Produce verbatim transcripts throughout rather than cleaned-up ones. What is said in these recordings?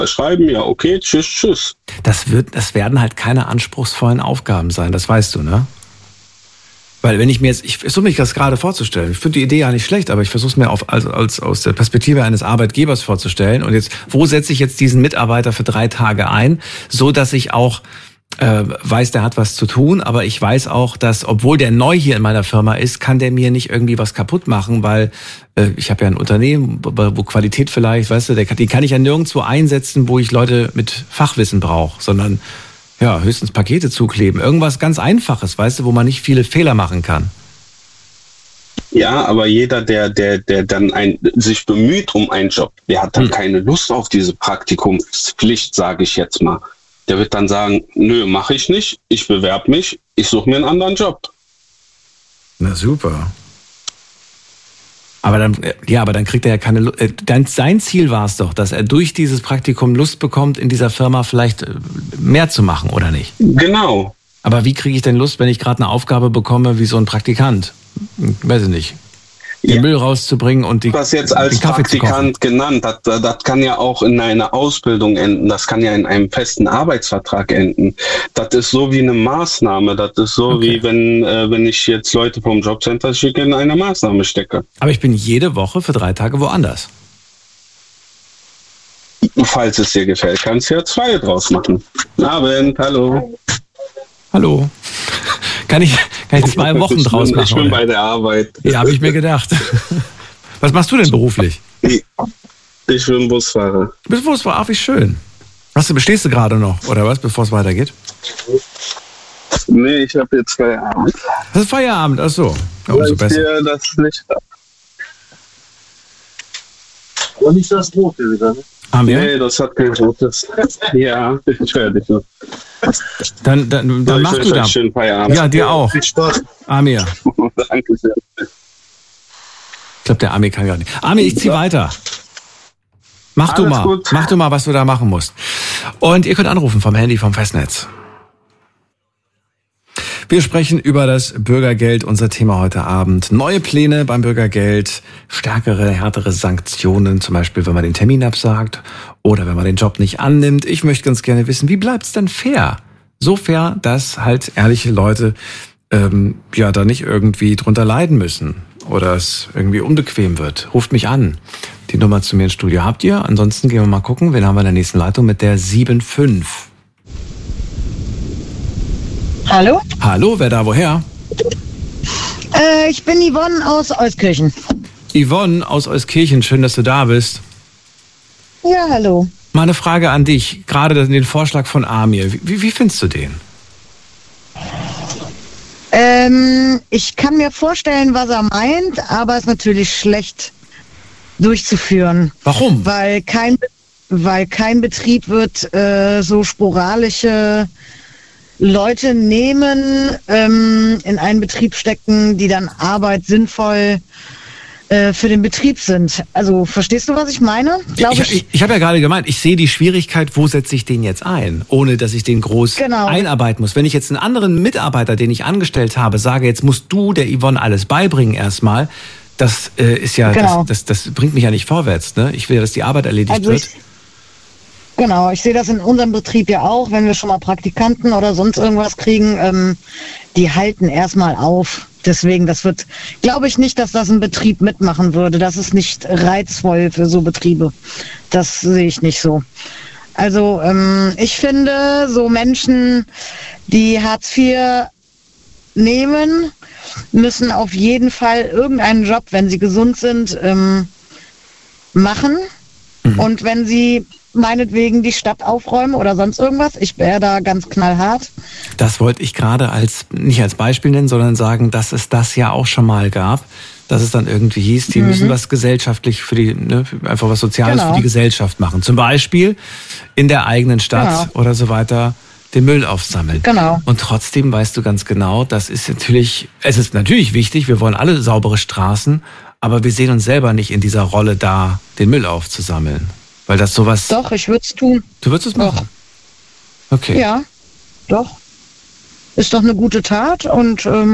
schreiben, ja, okay, tschüss, tschüss. Das wird, das werden halt keine anspruchsvollen Aufgaben sein, das weißt du, ne? Weil wenn ich mir jetzt, ich versuche mich das gerade vorzustellen, ich finde die Idee ja nicht schlecht, aber ich versuche es mir auf, als, als aus der Perspektive eines Arbeitgebers vorzustellen. Und jetzt, wo setze ich jetzt diesen Mitarbeiter für drei Tage ein, so dass ich auch äh, weiß, der hat was zu tun, aber ich weiß auch, dass, obwohl der neu hier in meiner Firma ist, kann der mir nicht irgendwie was kaputt machen, weil äh, ich habe ja ein Unternehmen, wo Qualität vielleicht, weißt du, der, die kann ich ja nirgendwo einsetzen, wo ich Leute mit Fachwissen brauche, sondern ja, höchstens Pakete zukleben. Irgendwas ganz Einfaches, weißt du, wo man nicht viele Fehler machen kann. Ja, aber jeder, der, der, der dann ein, sich bemüht um einen Job, der hat dann hm. keine Lust auf diese Praktikumspflicht, sage ich jetzt mal. Der wird dann sagen, nö, mache ich nicht, ich bewerbe mich, ich suche mir einen anderen Job. Na super. Aber dann, ja, aber dann kriegt er ja keine Lust. Sein Ziel war es doch, dass er durch dieses Praktikum Lust bekommt, in dieser Firma vielleicht mehr zu machen, oder nicht? Genau. Aber wie kriege ich denn Lust, wenn ich gerade eine Aufgabe bekomme wie so ein Praktikant? Weiß ich nicht. Den ja. Müll rauszubringen und die, was jetzt als den Kaffee Praktikant genannt, das, das kann ja auch in einer Ausbildung enden, das kann ja in einem festen Arbeitsvertrag enden. Das ist so wie eine Maßnahme, das ist so okay. wie wenn, äh, wenn ich jetzt Leute vom Jobcenter schicke, in eine Maßnahme stecke. Aber ich bin jede Woche für drei Tage woanders. Falls es dir gefällt, kannst du ja zwei draus machen. Guten Abend, hallo. Hallo. Kann ich, kann ich zwei Wochen ich draus bin, machen? Ich bin oder? bei der Arbeit. Ja, habe ich mir gedacht. Was machst du denn beruflich? Ich bin Busfahrer. Du bist Busfahrer? Ach, wie schön. Was, bestehst du gerade noch, oder was, bevor es weitergeht? Nee, ich habe jetzt Feierabend. Das ist Feierabend, ach so. Ja, umso besser. Hier das Licht ab. Aber nicht das Rote wieder, ne? Haben wir? Nee, das hat kein Rotes. Ja, ich höre dich noch. Dann, dann, dann mach du da. Schönen Feierabend. Ja, dir auch. Viel Spaß. Amir. Danke sehr. Ich glaube, der Amir kann gar nicht. Amir, ich zieh ja. weiter. Mach Alles du mal. gut. Mach du mal, was du da machen musst. Und ihr könnt anrufen vom Handy, vom Festnetz. Wir sprechen über das Bürgergeld, unser Thema heute Abend. Neue Pläne beim Bürgergeld, stärkere, härtere Sanktionen, zum Beispiel, wenn man den Termin absagt oder wenn man den Job nicht annimmt. Ich möchte ganz gerne wissen, wie bleibt es denn fair? So fair, dass halt ehrliche Leute ähm, ja da nicht irgendwie drunter leiden müssen oder es irgendwie unbequem wird. Ruft mich an. Die Nummer zu mir ins Studio habt ihr. Ansonsten gehen wir mal gucken, wen haben wir in der nächsten Leitung mit der sieben fünf. Hallo? Hallo, wer da, woher? Äh, ich bin Yvonne aus Euskirchen. Yvonne aus Euskirchen, schön, dass du da bist. Ja, hallo. Mal eine Frage an dich, gerade den Vorschlag von Amir. Wie, wie findest du den? Ähm, ich kann mir vorstellen, was er meint, aber es ist natürlich schlecht durchzuführen. Warum? Weil kein, weil kein Betrieb wird äh, so sporadische Leute nehmen, ähm, in einen Betrieb stecken, die dann Arbeit sinnvoll äh, für den Betrieb sind. Also verstehst du, was ich meine? Glaub ich ich, ich, ich habe ja gerade gemeint, ich sehe die Schwierigkeit, wo setze ich den jetzt ein, ohne dass ich den groß genau. einarbeiten muss. Wenn ich jetzt einen anderen Mitarbeiter, den ich angestellt habe, sage, jetzt musst du der Yvonne alles beibringen erstmal, das äh, ist ja, genau. das, das, das bringt mich ja nicht vorwärts. Ne? Ich will ja, dass die Arbeit erledigt also wird. Ich, Genau, ich sehe das in unserem Betrieb ja auch, wenn wir schon mal Praktikanten oder sonst irgendwas kriegen, ähm, die halten erstmal auf. Deswegen, das wird, glaube ich nicht, dass das ein Betrieb mitmachen würde. Das ist nicht reizvoll für so Betriebe. Das sehe ich nicht so. Also ähm, ich finde, so Menschen, die Hartz vier nehmen, müssen auf jeden Fall irgendeinen Job, wenn sie gesund sind, ähm, machen. Mhm. Und wenn sie meinetwegen die Stadt aufräumen oder sonst irgendwas. Ich wäre da ganz knallhart. Das wollte ich gerade als, nicht als Beispiel nennen, sondern sagen, dass es das ja auch schon mal gab, dass es dann irgendwie hieß, die mhm. müssen was gesellschaftlich für die, ne, einfach was Soziales genau. für die Gesellschaft machen. Zum Beispiel in der eigenen Stadt genau. oder so weiter den Müll aufsammeln. Genau. Und trotzdem weißt du ganz genau, das ist natürlich, es ist natürlich wichtig, wir wollen alle saubere Straßen, aber wir sehen uns selber nicht in dieser Rolle da, den Müll aufzusammeln. Weil das sowas... Doch, ich würde es tun. Du würdest es machen? Doch. Okay. Ja, doch. Ist doch eine gute Tat und... Ähm,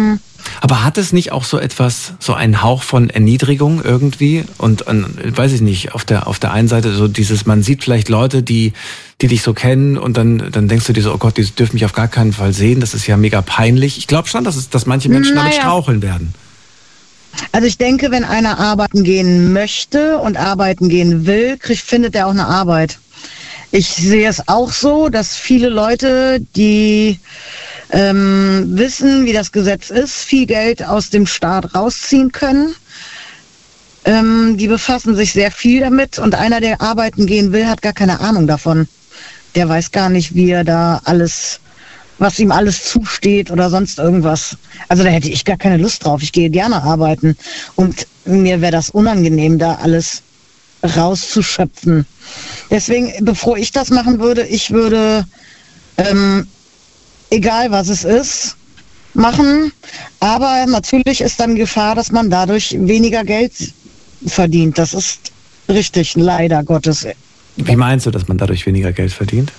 Aber hat es nicht auch so etwas, so einen Hauch von Erniedrigung irgendwie? Und, und weiß ich nicht, auf der auf der einen Seite so dieses, man sieht vielleicht Leute, die die dich so kennen und dann dann denkst du dir so, oh Gott, die dürfen mich auf gar keinen Fall sehen, das ist ja mega peinlich. Ich glaube schon, dass es, dass manche Menschen naja. damit straucheln werden. Also ich denke, wenn einer arbeiten gehen möchte und arbeiten gehen will, kriegt, findet er auch eine Arbeit. Ich sehe es auch so, dass viele Leute, die ähm, wissen, wie das Gesetz ist, viel Geld aus dem Staat rausziehen können. Ähm, die befassen sich sehr viel damit und einer, der arbeiten gehen will, hat gar keine Ahnung davon. Der weiß gar nicht, wie er da alles, was ihm alles zusteht oder sonst irgendwas. Also da hätte ich gar keine Lust drauf. Ich gehe gerne arbeiten und mir wäre das unangenehm, da alles rauszuschöpfen. Deswegen, bevor ich das machen würde, ich würde, ähm, egal was es ist, machen. Aber natürlich ist dann Gefahr, dass man dadurch weniger Geld verdient. Das ist richtig, leider Gottes. Wie meinst du, dass man dadurch weniger Geld verdient?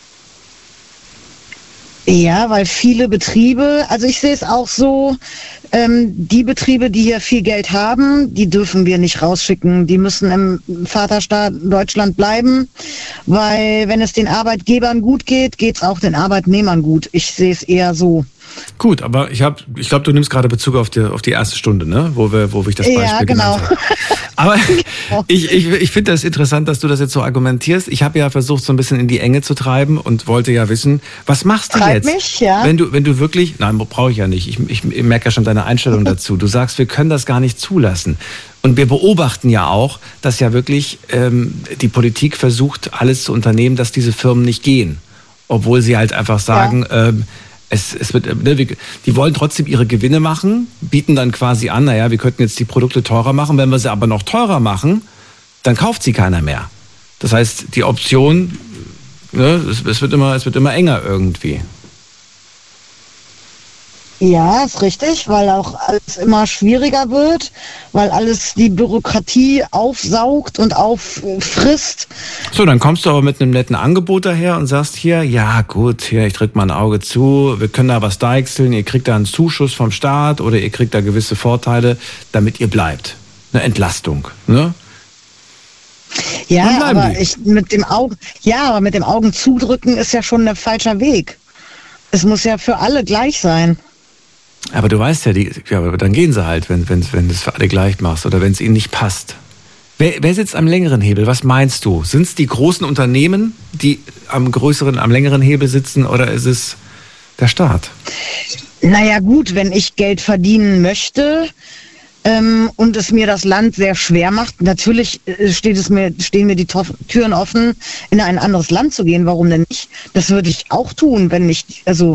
Ja, weil viele Betriebe, also ich sehe es auch so, ähm, die Betriebe, die hier viel Geld haben, die dürfen wir nicht rausschicken. Die müssen im Vaterstaat Deutschland bleiben, weil wenn es den Arbeitgebern gut geht, geht es auch den Arbeitnehmern gut. Ich sehe es eher so. Gut, aber ich habe, ich glaube, du nimmst gerade Bezug auf die, auf die erste Stunde, ne? Wo wir, wo ich das Beispiel ja, genau. genannt habe. Aber ich, ich, ich finde das interessant, dass du das jetzt so argumentierst. Ich habe ja versucht, so ein bisschen in die Enge zu treiben und wollte ja wissen, was machst du Treib jetzt? Mich, ja. Wenn du, wenn du wirklich, nein, brauche ich ja nicht. Ich, ich, ich merke ja schon deine Einstellung dazu. Du sagst, wir können das gar nicht zulassen. Und wir beobachten ja auch, dass ja wirklich ähm, die Politik versucht, alles zu unternehmen, dass diese Firmen nicht gehen. Obwohl sie halt einfach sagen, ja. ähm, Es, es wird, ne, wir, die wollen trotzdem ihre Gewinne machen, bieten dann quasi an, naja, wir könnten jetzt die Produkte teurer machen. Wenn wir sie aber noch teurer machen, dann kauft sie keiner mehr. Das heißt, die Option, ne, es, es, wird immer, es wird immer enger irgendwie. Ja, ist richtig, weil auch alles immer schwieriger wird, weil alles die Bürokratie aufsaugt und auffrisst. So, dann kommst du aber mit einem netten Angebot daher und sagst hier, ja gut, hier, ich drück mal ein Auge zu, wir können da was deichseln, ihr kriegt da einen Zuschuss vom Staat oder ihr kriegt da gewisse Vorteile, damit ihr bleibt. Eine Entlastung, ne? Ja, aber ich mit dem Augen, ja, aber mit dem Augen zudrücken ist ja schon ein falscher Weg. Es muss ja für alle gleich sein. Aber du weißt ja, die, ja, aber dann gehen sie halt, wenn, wenn, wenn du es für alle gleich machst oder wenn es ihnen nicht passt. Wer, wer sitzt am längeren Hebel? Was meinst du? Sind es die großen Unternehmen, die am größeren, am längeren Hebel sitzen oder ist es der Staat? Naja gut, wenn ich Geld verdienen möchte ähm, und es mir das Land sehr schwer macht, natürlich steht es mir, stehen mir die Türen offen, in ein anderes Land zu gehen. Warum denn nicht? Das würde ich auch tun, wenn ich, also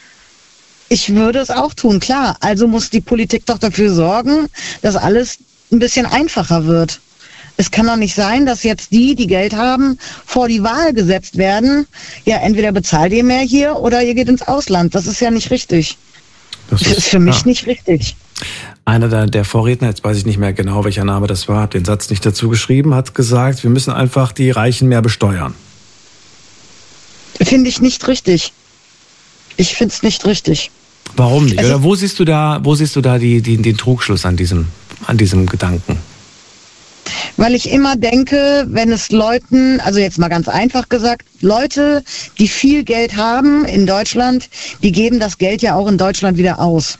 ich würde es auch tun, klar. Also muss die Politik doch dafür sorgen, dass alles ein bisschen einfacher wird. Es kann doch nicht sein, dass jetzt die, die Geld haben, vor die Wahl gesetzt werden. Ja, entweder bezahlt ihr mehr hier oder ihr geht ins Ausland. Das ist ja nicht richtig. Das ist, das ist für mich ja. nicht richtig. Einer der, der Vorredner, jetzt weiß ich nicht mehr genau, welcher Name das war, hat den Satz nicht dazu geschrieben, hat gesagt, wir müssen einfach die Reichen mehr besteuern. Finde ich nicht richtig. Ich finde es nicht richtig. Warum nicht? Oder wo siehst du da, wo siehst du da die, die, den Trugschluss an diesem, an diesem Gedanken? Weil ich immer denke, wenn es Leuten, also jetzt mal ganz einfach gesagt, Leute, die viel Geld haben in Deutschland, die geben das Geld ja auch in Deutschland wieder aus.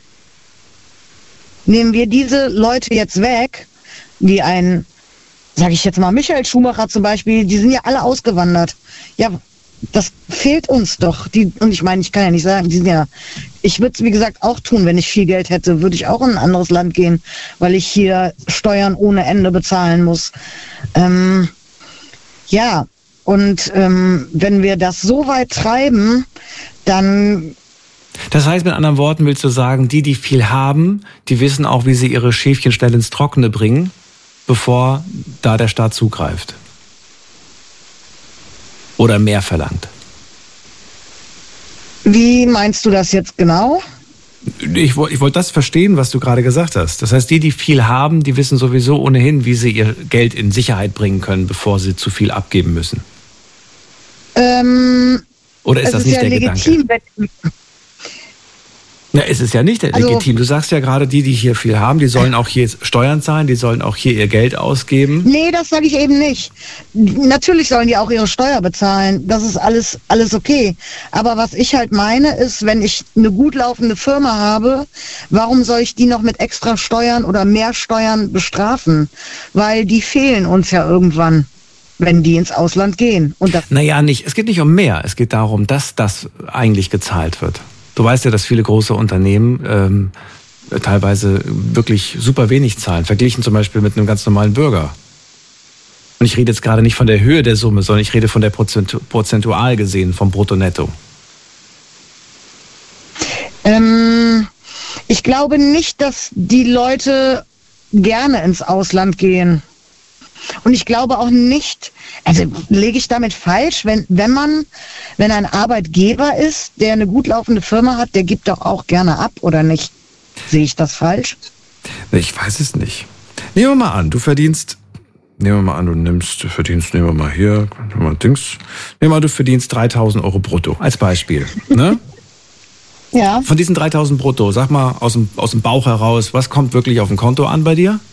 Nehmen wir diese Leute jetzt weg, wie ein, sage ich jetzt mal, Michael Schumacher zum Beispiel, die sind ja alle ausgewandert. Ja, das fehlt uns doch. Die, und ich meine, ich kann ja nicht sagen, die sind ja, ich würde es wie gesagt auch tun, wenn ich viel Geld hätte, würde ich auch in ein anderes Land gehen, weil ich hier Steuern ohne Ende bezahlen muss. Ähm, ja, und ähm, wenn wir das so weit treiben, dann... Das heißt, mit anderen Worten willst du sagen, die, die viel haben, die wissen auch, wie sie ihre Schäfchen schnell ins Trockene bringen, bevor da der Staat zugreift. Oder mehr verlangt. Wie meinst du das jetzt genau? Ich, ich wollte das verstehen, was du gerade gesagt hast. Das heißt, die, die viel haben, die wissen sowieso ohnehin, wie sie ihr Geld in Sicherheit bringen können, bevor sie zu viel abgeben müssen. Ähm, Oder ist das ist nicht ja der legitim, Gedanke? Na, es ist ja nicht Also- legitim. Du sagst ja gerade, die, die hier viel haben, die sollen auch hier Steuern zahlen, die sollen auch hier ihr Geld ausgeben. Nee, das sage ich eben nicht. Natürlich sollen die auch ihre Steuer bezahlen. Das ist alles, alles okay. Aber was ich halt meine, ist, wenn ich eine gut laufende Firma habe, warum soll ich die noch mit extra Steuern oder mehr Steuern bestrafen? Weil die fehlen uns ja irgendwann, wenn die ins Ausland gehen. Und das Naja, nicht. Es geht nicht um mehr. Es geht darum, dass das eigentlich gezahlt wird. Du weißt ja, dass viele große Unternehmen ähm, teilweise wirklich super wenig zahlen, verglichen zum Beispiel mit einem ganz normalen Bürger. Und ich rede jetzt gerade nicht von der Höhe der Summe, sondern ich rede von der Prozentu- prozentual gesehen vom Brutto-Netto. Ähm, ich glaube nicht, dass die Leute gerne ins Ausland gehen. Und ich glaube auch nicht, also lege ich damit falsch, wenn, wenn man, wenn ein Arbeitgeber ist, der eine gut laufende Firma hat, der gibt doch auch gerne ab, oder nicht? Sehe ich das falsch? Ich weiß es nicht. Nehmen wir mal an, du verdienst, nehmen wir mal an, du nimmst, du verdienst, nehmen wir mal hier, nehmen wir mal Dings, nehmen wir mal, du verdienst dreitausend Euro brutto, als Beispiel, ne? Ja. Von diesen dreitausend brutto, sag mal aus dem, aus dem Bauch heraus, was kommt wirklich auf dem Konto an bei dir?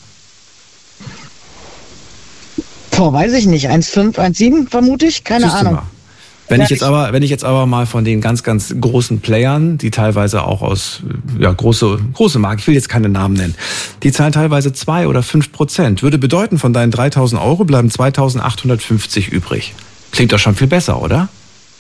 Boah, weiß ich nicht. eins Komma fünf, eins Komma sieben vermute ich, keine Siehst du Ahnung. mal. Wenn ich jetzt aber, wenn ich jetzt aber mal von den ganz, ganz großen Playern, die teilweise auch aus, ja, große, große Marken, ich will jetzt keine Namen nennen, die zahlen teilweise zwei oder fünf Prozent. Würde bedeuten, von deinen dreitausend Euro bleiben zweitausendachthundertfünfzig übrig. Klingt doch schon viel besser, oder?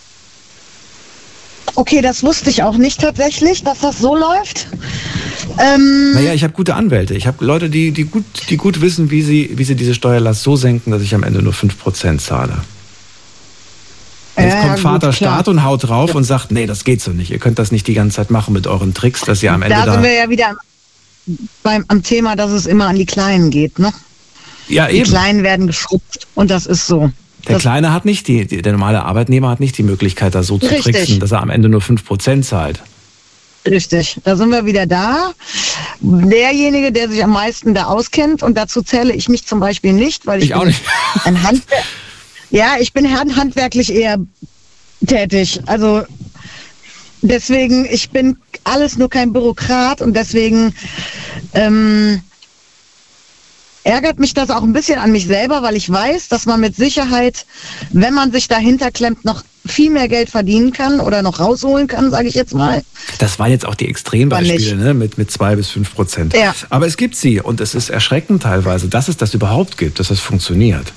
Okay, das wusste ich auch nicht tatsächlich, dass das so läuft. Ähm, Naja, ich habe gute Anwälte. Ich habe Leute, die, die, gut, die gut wissen, wie sie, wie sie diese Steuerlast so senken, dass ich am Ende nur fünf Prozent zahle. Jetzt Ja, kommt gut, Vater klar. Staat und haut drauf und sagt, nee, das geht so nicht. Ihr könnt das nicht die ganze Zeit machen mit euren Tricks, dass ihr am Ende da da... sind wir ja wieder beim, am Thema, dass es immer an die Kleinen geht, ne? ja, Die eben. Kleinen werden geschrubbt und das ist so. Der Das- Kleine hat nicht, die, die, der normale Arbeitnehmer hat nicht die Möglichkeit, da so zu Richtig. tricksen, dass er am Ende nur fünf Prozent zahlt. Richtig, da sind wir wieder da. Derjenige, der sich am meisten da auskennt, und dazu zähle ich mich zum Beispiel nicht, weil ich, Ich auch bin nicht. ein Handwerk. Ja, ich bin hand- handwerklich eher tätig. Also deswegen, ich bin alles nur kein Bürokrat und deswegen ähm, ärgert mich das auch ein bisschen an mich selber, weil ich weiß, dass man mit Sicherheit, wenn man sich dahinter klemmt, noch viel mehr Geld verdienen kann oder noch rausholen kann, sage ich jetzt mal. Das waren jetzt auch die Extrembeispiele, ne? mit, mit zwei bis fünf Prozent. Ja. Aber es gibt sie und es ist erschreckend teilweise, dass es das überhaupt gibt, dass das funktioniert.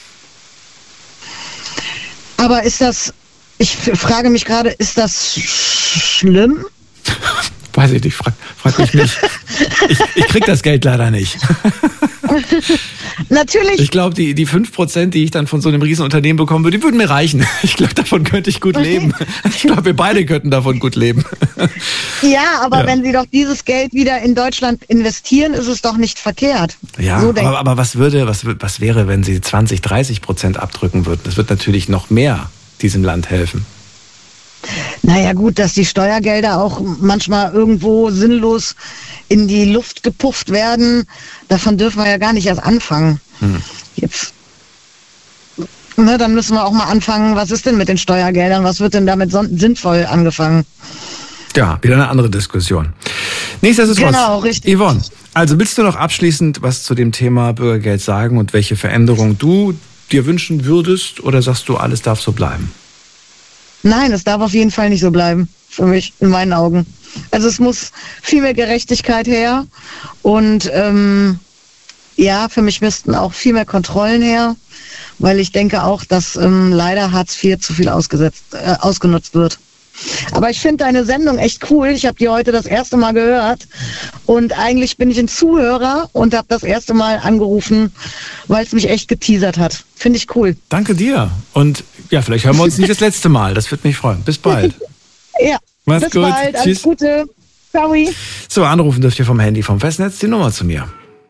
Aber ist das, ich f- frage mich gerade, ist das sch- schlimm? Weiß ich nicht, frag, frag mich nicht. Ich, ich krieg das Geld leider nicht. Natürlich, Ich glaube, die, die fünf Prozent, die ich dann von so einem Riesenunternehmen bekommen würde, die würden mir reichen. Ich glaube, davon könnte ich gut leben. Ich glaube, wir beide könnten davon gut leben. ja, aber Ja. wenn Sie doch dieses Geld wieder in Deutschland investieren, ist es doch nicht verkehrt. Ja, so denk- aber, aber was würde, was, wür- was wäre, wenn sie zwanzig, dreißig Prozent abdrücken würden? Das wird natürlich noch mehr diesem Land helfen. Naja gut, dass die Steuergelder auch manchmal irgendwo sinnlos in die Luft gepufft werden, davon dürfen wir ja gar nicht erst anfangen. Hm. Jetzt, ne, dann müssen wir auch mal anfangen, was ist denn mit den Steuergeldern, was wird denn damit son- sinnvoll angefangen? Ja, wieder eine andere Diskussion. Nichtsdestotrotz, Genau, richtig. Yvonne, also willst du noch abschließend was zu dem Thema Bürgergeld sagen und welche Veränderung du dir wünschen würdest, oder sagst du, alles darf so bleiben? Nein, es darf auf jeden Fall nicht so bleiben, für mich, in meinen Augen. Also es muss viel mehr Gerechtigkeit her und ähm, ja, für mich müssten auch viel mehr Kontrollen her, weil ich denke auch, dass ähm, leider Hartz vier zu viel ausgesetzt, äh, ausgenutzt wird. Aber ich finde deine Sendung echt cool. Ich habe die heute das erste Mal gehört und eigentlich bin ich ein Zuhörer und habe das erste Mal angerufen, weil es mich echt geteasert hat. Finde ich cool. Danke dir. Und ja, vielleicht hören wir uns nicht das letzte Mal. Das würde mich freuen. Bis bald. Ja, Mach's bis gut. bald. Alles Tschüss. Gute. Ciao. So, anrufen dürft ihr vom Handy vom Festnetz die Nummer zu mir.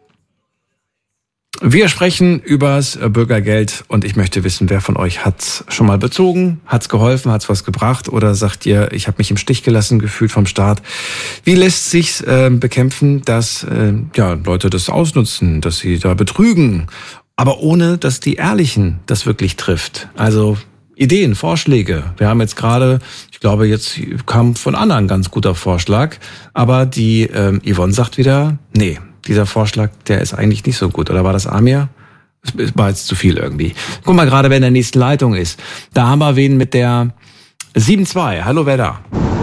Wir sprechen übers Bürgergeld und ich möchte wissen, wer von euch hat's schon mal bezogen, hat's geholfen, hat's was gebracht oder sagt ihr, ich habe mich im Stich gelassen gefühlt vom Staat. Wie lässt sich's äh, bekämpfen, dass äh, ja Leute das ausnutzen, dass sie da betrügen, aber ohne, dass die Ehrlichen das wirklich trifft? Also Ideen, Vorschläge. Wir haben jetzt gerade, ich Ich glaube, jetzt kam von Anna ein ganz guter Vorschlag. Aber die ähm, Yvonne sagt wieder, nee, dieser Vorschlag, der ist eigentlich nicht so gut. Oder war das Amir? Das war jetzt zu viel irgendwie. Guck mal gerade, wer in der nächsten Leitung ist. Da haben wir wen mit der sieben zwei. Hallo, wer da?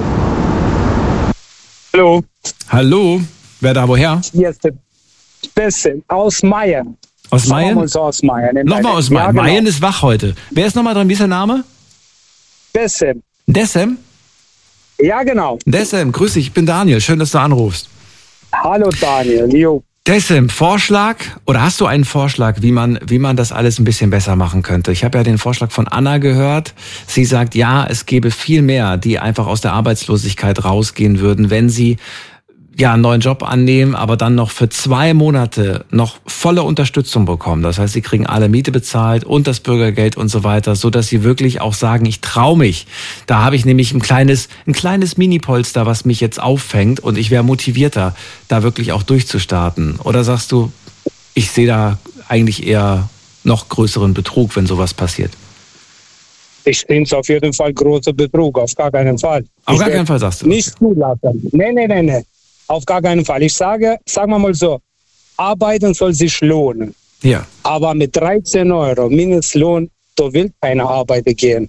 Hallo. Hallo, wer da, woher? Hier ist der Beste aus Mayen. Aus Mayen? So aus Mayen. Nochmal aus Mayen. Ja, genau. Mayen ist wach heute. Wer ist nochmal dran? Wie ist der Name? Bessem. Dessem? Ja, genau. Dessem, grüß dich, ich bin Daniel. Schön, dass du anrufst. Hallo Daniel. Jo. Dessem, Vorschlag oder hast du einen Vorschlag, wie man, wie man das alles ein bisschen besser machen könnte? Ich habe ja den Vorschlag von Anna gehört. Sie sagt, ja, es gäbe viel mehr, die einfach aus der Arbeitslosigkeit rausgehen würden, wenn sie ja einen neuen Job annehmen, aber dann noch für zwei Monate noch volle Unterstützung bekommen. Das heißt, sie kriegen alle Miete bezahlt und das Bürgergeld und so weiter, so dass sie wirklich auch sagen, ich traue mich. Da habe ich nämlich ein kleines, ein kleines Mini-Polster, was mich jetzt auffängt und ich wäre motivierter, da wirklich auch durchzustarten. Oder sagst du, ich sehe da eigentlich eher noch größeren Betrug, wenn sowas passiert? Ich finde es auf jeden Fall großer Betrug, auf gar keinen Fall. Auf Ich gar werd keinen Fall sagst du. Nicht zulassen. Nee, nee, nee, nee. Auf gar keinen Fall. Ich sage, sagen wir mal so, Arbeiten soll sich lohnen. Ja. Aber mit dreizehn Euro Mindestlohn, da will keiner arbeiten gehen.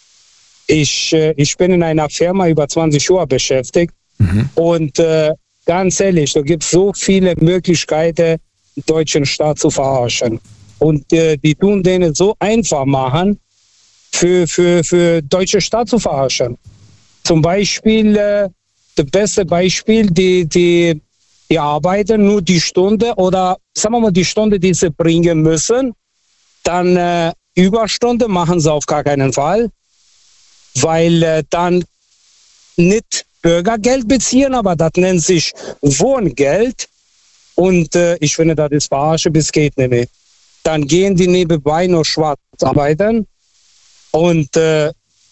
Ich, äh, ich bin in einer Firma über zwanzig Jahre beschäftigt mhm. und äh, ganz ehrlich, da gibt es so viele Möglichkeiten, den deutschen Staat zu verarschen. Und äh, die tun denen so einfach machen, für, für, für deutsche Staat zu verarschen. Zum Beispiel, äh, das beste Beispiel, die, die, die arbeiten nur die Stunde oder sagen wir mal die Stunde, die sie bringen müssen, dann äh, Überstunde machen sie auf gar keinen Fall, weil äh, dann nicht Bürgergeld beziehen, aber das nennt sich Wohngeld und äh, ich finde, das ist verarsche bis geht nicht mehr. Dann gehen die nebenbei nur schwarz arbeiten und äh,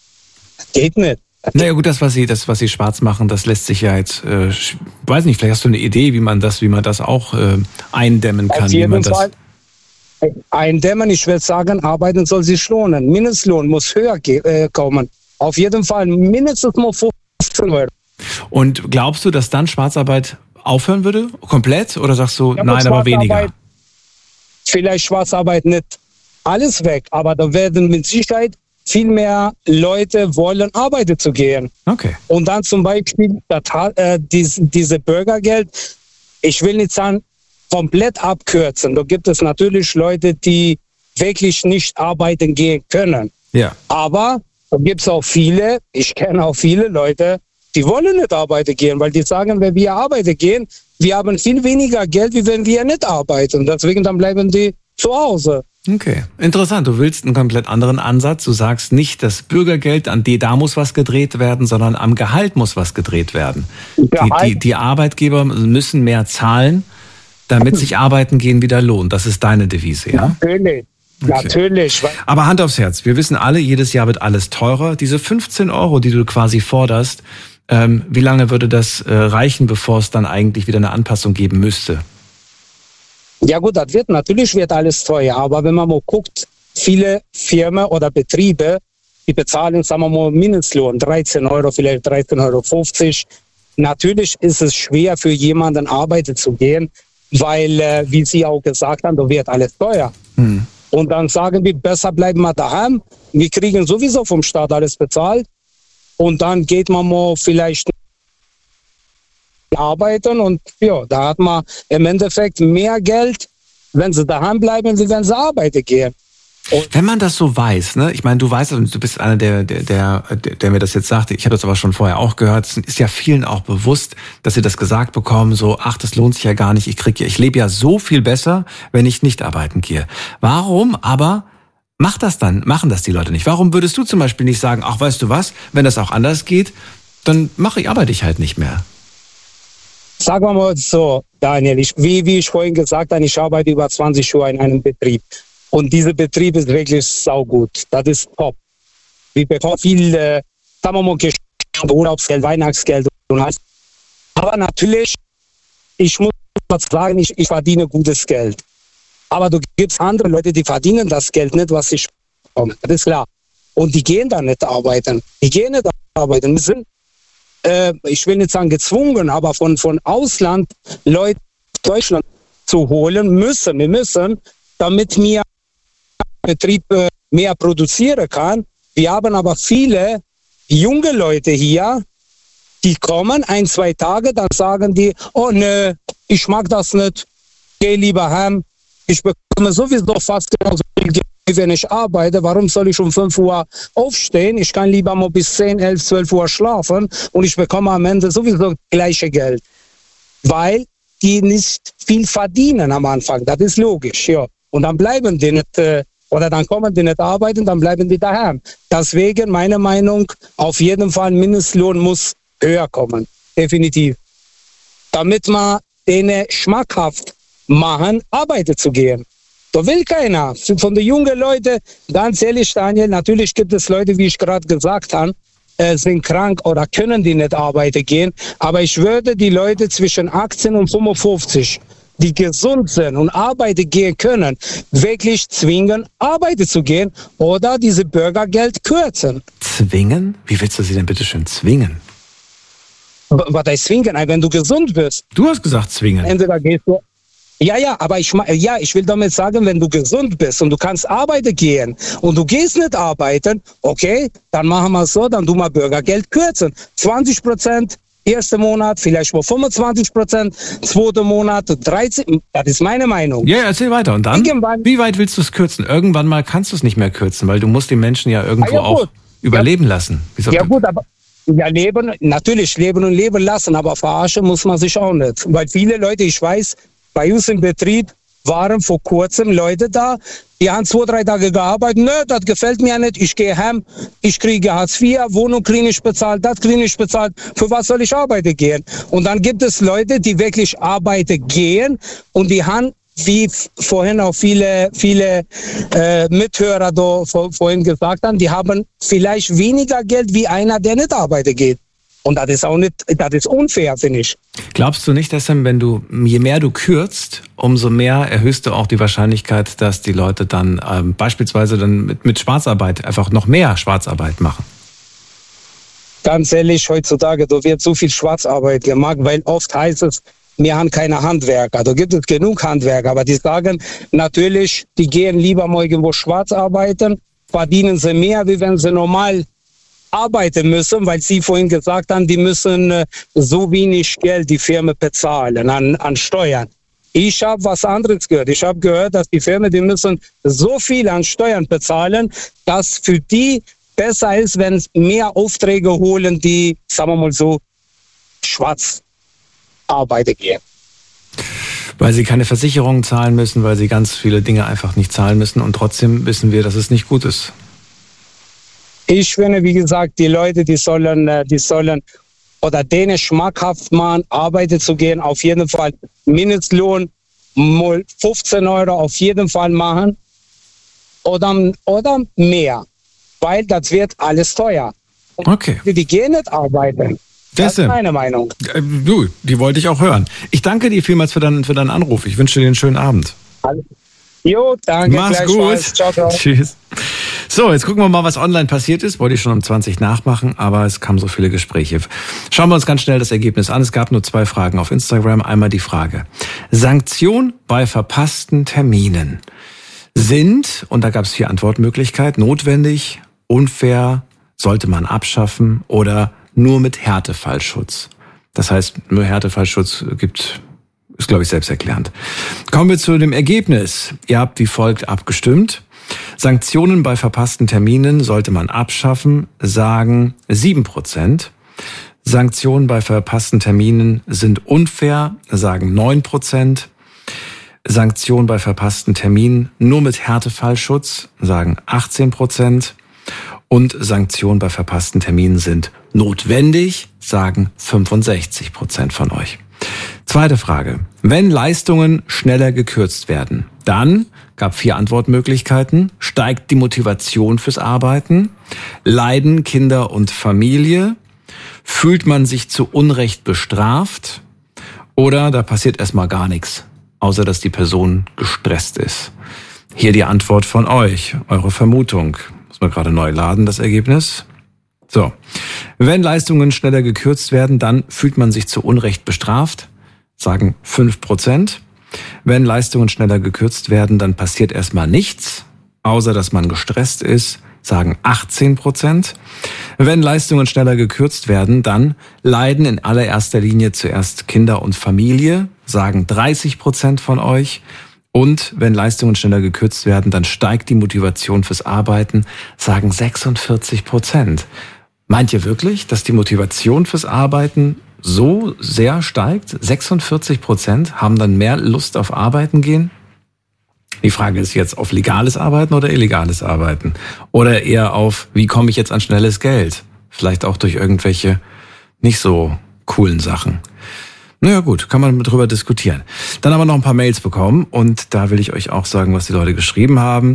geht nicht. Naja gut, das was sie, das was sie schwarz machen, das lässt sich ja jetzt, äh, weiß nicht, vielleicht hast du eine Idee, wie man das, wie man das auch äh, eindämmen kann. Auf wie jeden man das Fall eindämmen. Ich würde sagen, arbeiten soll sich lohnen. Mindestlohn muss höher äh, kommen. Auf jeden Fall mindestens mal fünfzehn Euro. Und glaubst du, dass dann Schwarzarbeit aufhören würde, komplett, oder sagst du, Ja, nein, aber weniger? Vielleicht Schwarzarbeit nicht alles weg, aber da werden mit Sicherheit viel mehr Leute wollen, arbeiten zu gehen. Okay. Und dann zum Beispiel das, äh, dies, diese Bürgergeld, ich will nicht sagen, komplett abkürzen. Da gibt es natürlich Leute, die wirklich nicht arbeiten gehen können. Ja. Aber da gibt es auch viele, ich kenne auch viele Leute, die wollen nicht arbeiten gehen, weil die sagen, wenn wir arbeiten gehen, wir haben viel weniger Geld, wie wenn wir nicht arbeiten. Deswegen dann bleiben die zu Hause. Okay, interessant. Du willst einen komplett anderen Ansatz. Du sagst nicht, das Bürgergeld, an die, da muss was gedreht werden, sondern am Gehalt muss was gedreht werden. Die, die, die Arbeitgeber müssen mehr zahlen, damit sich Arbeiten gehen wieder lohnt. Das ist deine Devise, ja? Natürlich, okay. Natürlich. Aber Hand aufs Herz, wir wissen alle, jedes Jahr wird alles teurer. Diese fünfzehn Euro, die du quasi forderst, ähm, wie lange würde das äh, reichen, bevor es dann eigentlich wieder eine Anpassung geben müsste? Ja gut, das wird natürlich wird alles teuer, aber wenn man mal guckt, viele Firmen oder Betriebe, die bezahlen, sagen wir mal, Mindestlohn, dreizehn Euro, vielleicht dreizehn Euro fünfzig. Natürlich ist es schwer für jemanden arbeiten zu gehen, weil, äh, wie Sie auch gesagt haben, da wird alles teuer. Hm. Und dann sagen wir, besser bleiben wir daheim, wir kriegen sowieso vom Staat alles bezahlt und dann geht man mal vielleicht arbeiten und ja, da hat man im Endeffekt mehr Geld, wenn sie daheim bleiben, wie wenn sie arbeiten gehen. Und wenn man das so weiß, ne, ich meine, du weißt, du bist einer, der, der, der, der mir das jetzt sagte, ich habe das aber schon vorher auch gehört, es ist ja vielen auch bewusst, dass sie das gesagt bekommen, so, ach, das lohnt sich ja gar nicht, ich krieg ja, ich lebe ja so viel besser, wenn ich nicht arbeiten gehe. Warum aber macht das dann, machen das die Leute nicht? Warum würdest du zum Beispiel nicht sagen, ach, weißt du was, wenn das auch anders geht, dann mache ich, arbeite ich halt nicht mehr? Sagen wir mal so, Daniel, ich, wie, wie ich vorhin gesagt habe, ich arbeite über zwanzig Jahre in einem Betrieb. Und dieser Betrieb ist wirklich saugut. Das ist top. Wir bekommen viel, äh, sagen wir mal, Urlaubsgeld, Weihnachtsgeld und alles. Aber natürlich, ich muss was sagen, ich, ich verdiene gutes Geld. Aber du gibst andere Leute, die verdienen das Geld nicht, was ich bekomme. Das ist klar. Und die gehen da nicht arbeiten. Die gehen nicht arbeiten müssen. Äh, ich will nicht sagen gezwungen, aber von, von Ausland Leute Deutschland zu holen müssen. Wir müssen, damit wir Betrieb äh, mehr produzieren kann. Wir haben aber viele junge Leute hier, die kommen ein, zwei Tage, dann sagen die, oh nö, ich mag das nicht, geh lieber heim. Ich bekomme sowieso fast genauso viel Geld, wenn ich arbeite. Warum soll ich um fünf Uhr aufstehen? Ich kann lieber mal bis zehn, elf, zwölf Uhr schlafen und ich bekomme am Ende sowieso gleiche Geld. Weil die nicht viel verdienen am Anfang, das ist logisch, ja. Und dann bleiben die nicht, äh, oder dann kommen die nicht arbeiten, dann bleiben die daheim. Deswegen, meine Meinung, auf jeden Fall Mindestlohn muss höher kommen, definitiv. Damit man denen schmackhaft machen, arbeiten zu gehen. Da will keiner. Von den jungen Leuten, ganz ehrlich, Daniel, natürlich gibt es Leute, wie ich gerade gesagt habe, äh, sind krank oder können die nicht arbeiten gehen. Aber ich würde die Leute zwischen achtzehn und fünfundfünfzig, die gesund sind und arbeiten gehen können, wirklich zwingen, arbeiten zu gehen oder diese Bürgergeld kürzen. Zwingen? Wie willst du sie denn bitte schön zwingen? Was heißt zwingen? Wenn du gesund bist. Du hast gesagt zwingen. Entweder gehst du. Ja, ja, aber ich, ja, ich will damit sagen, wenn du gesund bist und du kannst arbeiten gehen und du gehst nicht arbeiten, okay, dann machen wir es so, dann tun wir Bürgergeld kürzen. zwanzig Prozent erster Monat, vielleicht mal fünfundzwanzig Prozent, zweiter Monat, dreizehn, das ist meine Meinung. Ja, erzähl weiter. Und dann, Irgendwann, wie weit willst du es kürzen? Irgendwann mal kannst du es nicht mehr kürzen, weil du musst die Menschen ja irgendwo ah, ja, auch überleben ja. lassen. Wie ja gut, aber ja, leben, natürlich leben und leben lassen, aber verarschen muss man sich auch nicht. Weil viele Leute, ich weiß, bei uns im Betrieb waren vor kurzem Leute da, die haben zwei, drei Tage gearbeitet. Nö, das gefällt mir nicht, ich gehe heim, ich kriege Hartz vier, Wohnung kriege ich bezahlt, das kriege ich bezahlt, für was soll ich arbeiten gehen? Und dann gibt es Leute, die wirklich arbeiten gehen und die haben, wie vorhin auch viele, viele äh, Mithörer da vor, vorhin gesagt haben, die haben vielleicht weniger Geld wie einer, der nicht arbeiten geht. Und das ist auch nicht, das ist unfair, finde ich. Glaubst du nicht, dass dann, wenn du, je mehr du kürzt, umso mehr erhöhst du auch die Wahrscheinlichkeit, dass die Leute dann ähm, beispielsweise dann mit, mit Schwarzarbeit einfach noch mehr Schwarzarbeit machen? Ganz ehrlich, heutzutage, da wird so viel Schwarzarbeit gemacht, weil oft heißt es, wir haben keine Handwerker. Da gibt es genug Handwerker, aber die sagen natürlich, die gehen lieber mal irgendwo schwarz arbeiten, verdienen sie mehr, wie wenn sie normal arbeiten müssen, weil Sie vorhin gesagt haben, die müssen äh, so wenig Geld die Firma bezahlen an, an Steuern. Ich habe was anderes gehört. Ich habe gehört, dass die Firmen, die müssen so viel an Steuern bezahlen, dass für die besser ist, wenn es mehr Aufträge holen, die, sagen wir mal so, schwarz arbeiten gehen. Weil sie keine Versicherungen zahlen müssen, weil sie ganz viele Dinge einfach nicht zahlen müssen und trotzdem wissen wir, dass es nicht gut ist. Ich finde, wie gesagt, die Leute, die sollen, die sollen oder denen schmackhaft machen, arbeiten zu gehen, auf jeden Fall Mindestlohn mal fünfzehn Euro auf jeden Fall machen oder, oder mehr, weil das wird alles teuer. Und okay. Die, die gehen nicht arbeiten. Das ist meine Meinung. Du, die wollte ich auch hören. Ich danke dir vielmals für deinen, für deinen Anruf. Ich wünsche dir einen schönen Abend. Jo, danke. Mach's gut. Ciao, ciao. Tschüss. So, jetzt gucken wir mal, was online passiert ist. Wollte ich schon um zwanzig nachmachen, aber es kamen so viele Gespräche. Schauen wir uns ganz schnell das Ergebnis an. Es gab nur zwei Fragen auf Instagram. Einmal die Frage: Sanktion bei verpassten Terminen sind, und da gab es vier Antwortmöglichkeiten, notwendig, unfair, sollte man abschaffen oder nur mit Härtefallschutz. Das heißt, nur Härtefallschutz gibt, ist glaube ich selbsterklärend. Kommen wir zu dem Ergebnis. Ihr habt wie folgt abgestimmt. Sanktionen bei verpassten Terminen sollte man abschaffen, sagen sieben Prozent. Sanktionen bei verpassten Terminen sind unfair, sagen neun Prozent. Sanktionen bei verpassten Terminen nur mit Härtefallschutz, sagen achtzehn Prozent. Und Sanktionen bei verpassten Terminen sind notwendig, sagen fünfundsechzig Prozent von euch. Zweite Frage. Wenn Leistungen schneller gekürzt werden, dann gab vier Antwortmöglichkeiten. Steigt die Motivation fürs Arbeiten? Leiden Kinder und Familie? Fühlt man sich zu Unrecht bestraft? Oder da passiert erstmal gar nichts, außer dass die Person gestresst ist? Hier die Antwort von euch, eure Vermutung. Muss man gerade neu laden, das Ergebnis. So. Wenn Leistungen schneller gekürzt werden, dann fühlt man sich zu Unrecht bestraft, sagen fünf Prozent. Wenn Leistungen schneller gekürzt werden, dann passiert erstmal nichts, außer dass man gestresst ist, sagen achtzehn Prozent. Wenn Leistungen schneller gekürzt werden, dann leiden in allererster Linie zuerst Kinder und Familie, sagen dreißig Prozent von euch. Und wenn Leistungen schneller gekürzt werden, dann steigt die Motivation fürs Arbeiten, sagen sechsundvierzig Prozent. Meint ihr wirklich, dass die Motivation fürs Arbeiten so sehr steigt? sechsundvierzig Prozent haben dann mehr Lust auf Arbeiten gehen? Die Frage ist jetzt auf legales Arbeiten oder illegales Arbeiten? Oder eher auf, wie komme ich jetzt an schnelles Geld? Vielleicht auch durch irgendwelche nicht so coolen Sachen. Naja gut, kann man drüber diskutieren. Dann haben wir noch ein paar Mails bekommen und da will ich euch auch sagen, was die Leute geschrieben haben.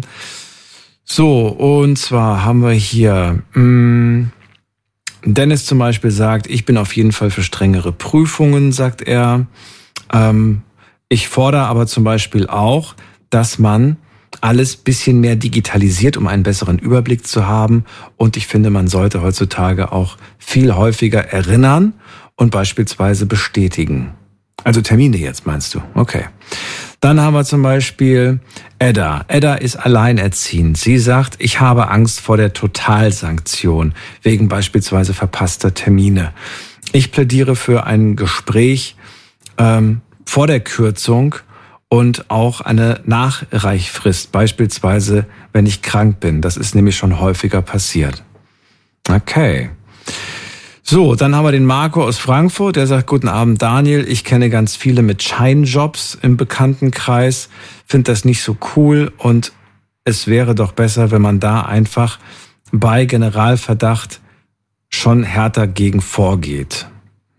So, und zwar haben wir hier, mh, Dennis zum Beispiel sagt, ich bin auf jeden Fall für strengere Prüfungen, sagt er. Ähm, ich fordere aber zum Beispiel auch, dass man alles bisschen mehr digitalisiert, um einen besseren Überblick zu haben. Und ich finde, man sollte heutzutage auch viel häufiger erinnern und beispielsweise bestätigen. Also Termine jetzt, meinst du? Okay. Dann haben wir zum Beispiel Edda. Edda ist alleinerziehend. Sie sagt, ich habe Angst vor der Totalsanktion wegen beispielsweise verpasster Termine. Ich plädiere für ein Gespräch ähm, vor der Kürzung und auch eine Nachreichfrist, beispielsweise wenn ich krank bin. Das ist nämlich schon häufiger passiert. Okay. So, dann haben wir den Marco aus Frankfurt, der sagt, guten Abend Daniel, ich kenne ganz viele mit Scheinjobs im Bekanntenkreis, finde das nicht so cool und es wäre doch besser, wenn man da einfach bei Generalverdacht schon härter gegen vorgeht.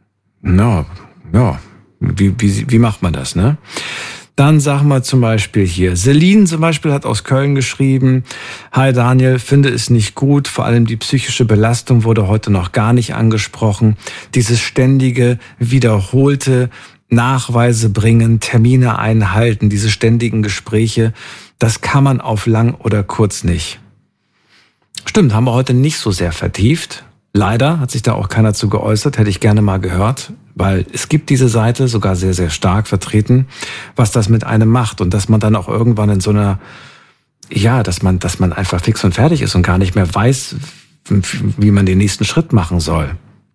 Ja, ja, wie, wie, wie macht man das, ne? Dann sagen wir zum Beispiel hier, Celine zum Beispiel hat aus Köln geschrieben, hi Daniel, finde es nicht gut, vor allem die psychische Belastung wurde heute noch gar nicht angesprochen. Dieses ständige, wiederholte Nachweise bringen, Termine einhalten, diese ständigen Gespräche, das kann man auf lang oder kurz nicht. Stimmt, haben wir heute nicht so sehr vertieft. Leider hat sich da auch keiner zu geäußert, hätte ich gerne mal gehört, weil es gibt diese Seite sogar sehr, sehr stark vertreten, was das mit einem macht und dass man dann auch irgendwann in so einer, ja, dass man, dass man einfach fix und fertig ist und gar nicht mehr weiß, wie man den nächsten Schritt machen soll.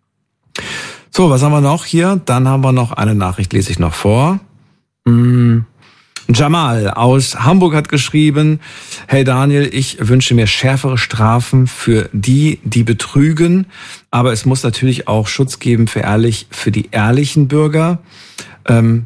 So, was haben wir noch hier? Dann haben wir noch eine Nachricht, lese ich noch vor. Hm. Jamal aus Hamburg hat geschrieben, hey Daniel, ich wünsche mir schärfere Strafen für die, die betrügen, aber es muss natürlich auch Schutz geben für ehrlich, für die ehrlichen Bürger. Ähm,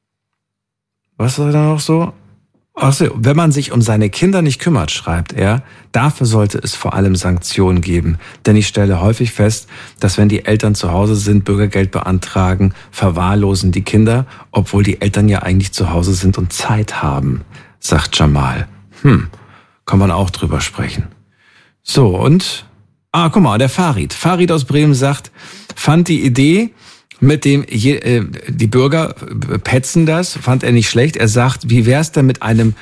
was war da noch so? Achso, wenn man sich um seine Kinder nicht kümmert, schreibt er, dafür sollte es vor allem Sanktionen geben. Denn ich stelle häufig fest, dass wenn die Eltern zu Hause sind, Bürgergeld beantragen, verwahrlosen die Kinder, obwohl die Eltern ja eigentlich zu Hause sind und Zeit haben, sagt Jamal. Hm, kann man auch drüber sprechen. So, und, ah, guck mal, der Farid. Farid aus Bremen sagt, fand die Idee, mit dem je, äh, die Bürger petzen das, fand er nicht schlecht. Er sagt, wie wär's denn mit einem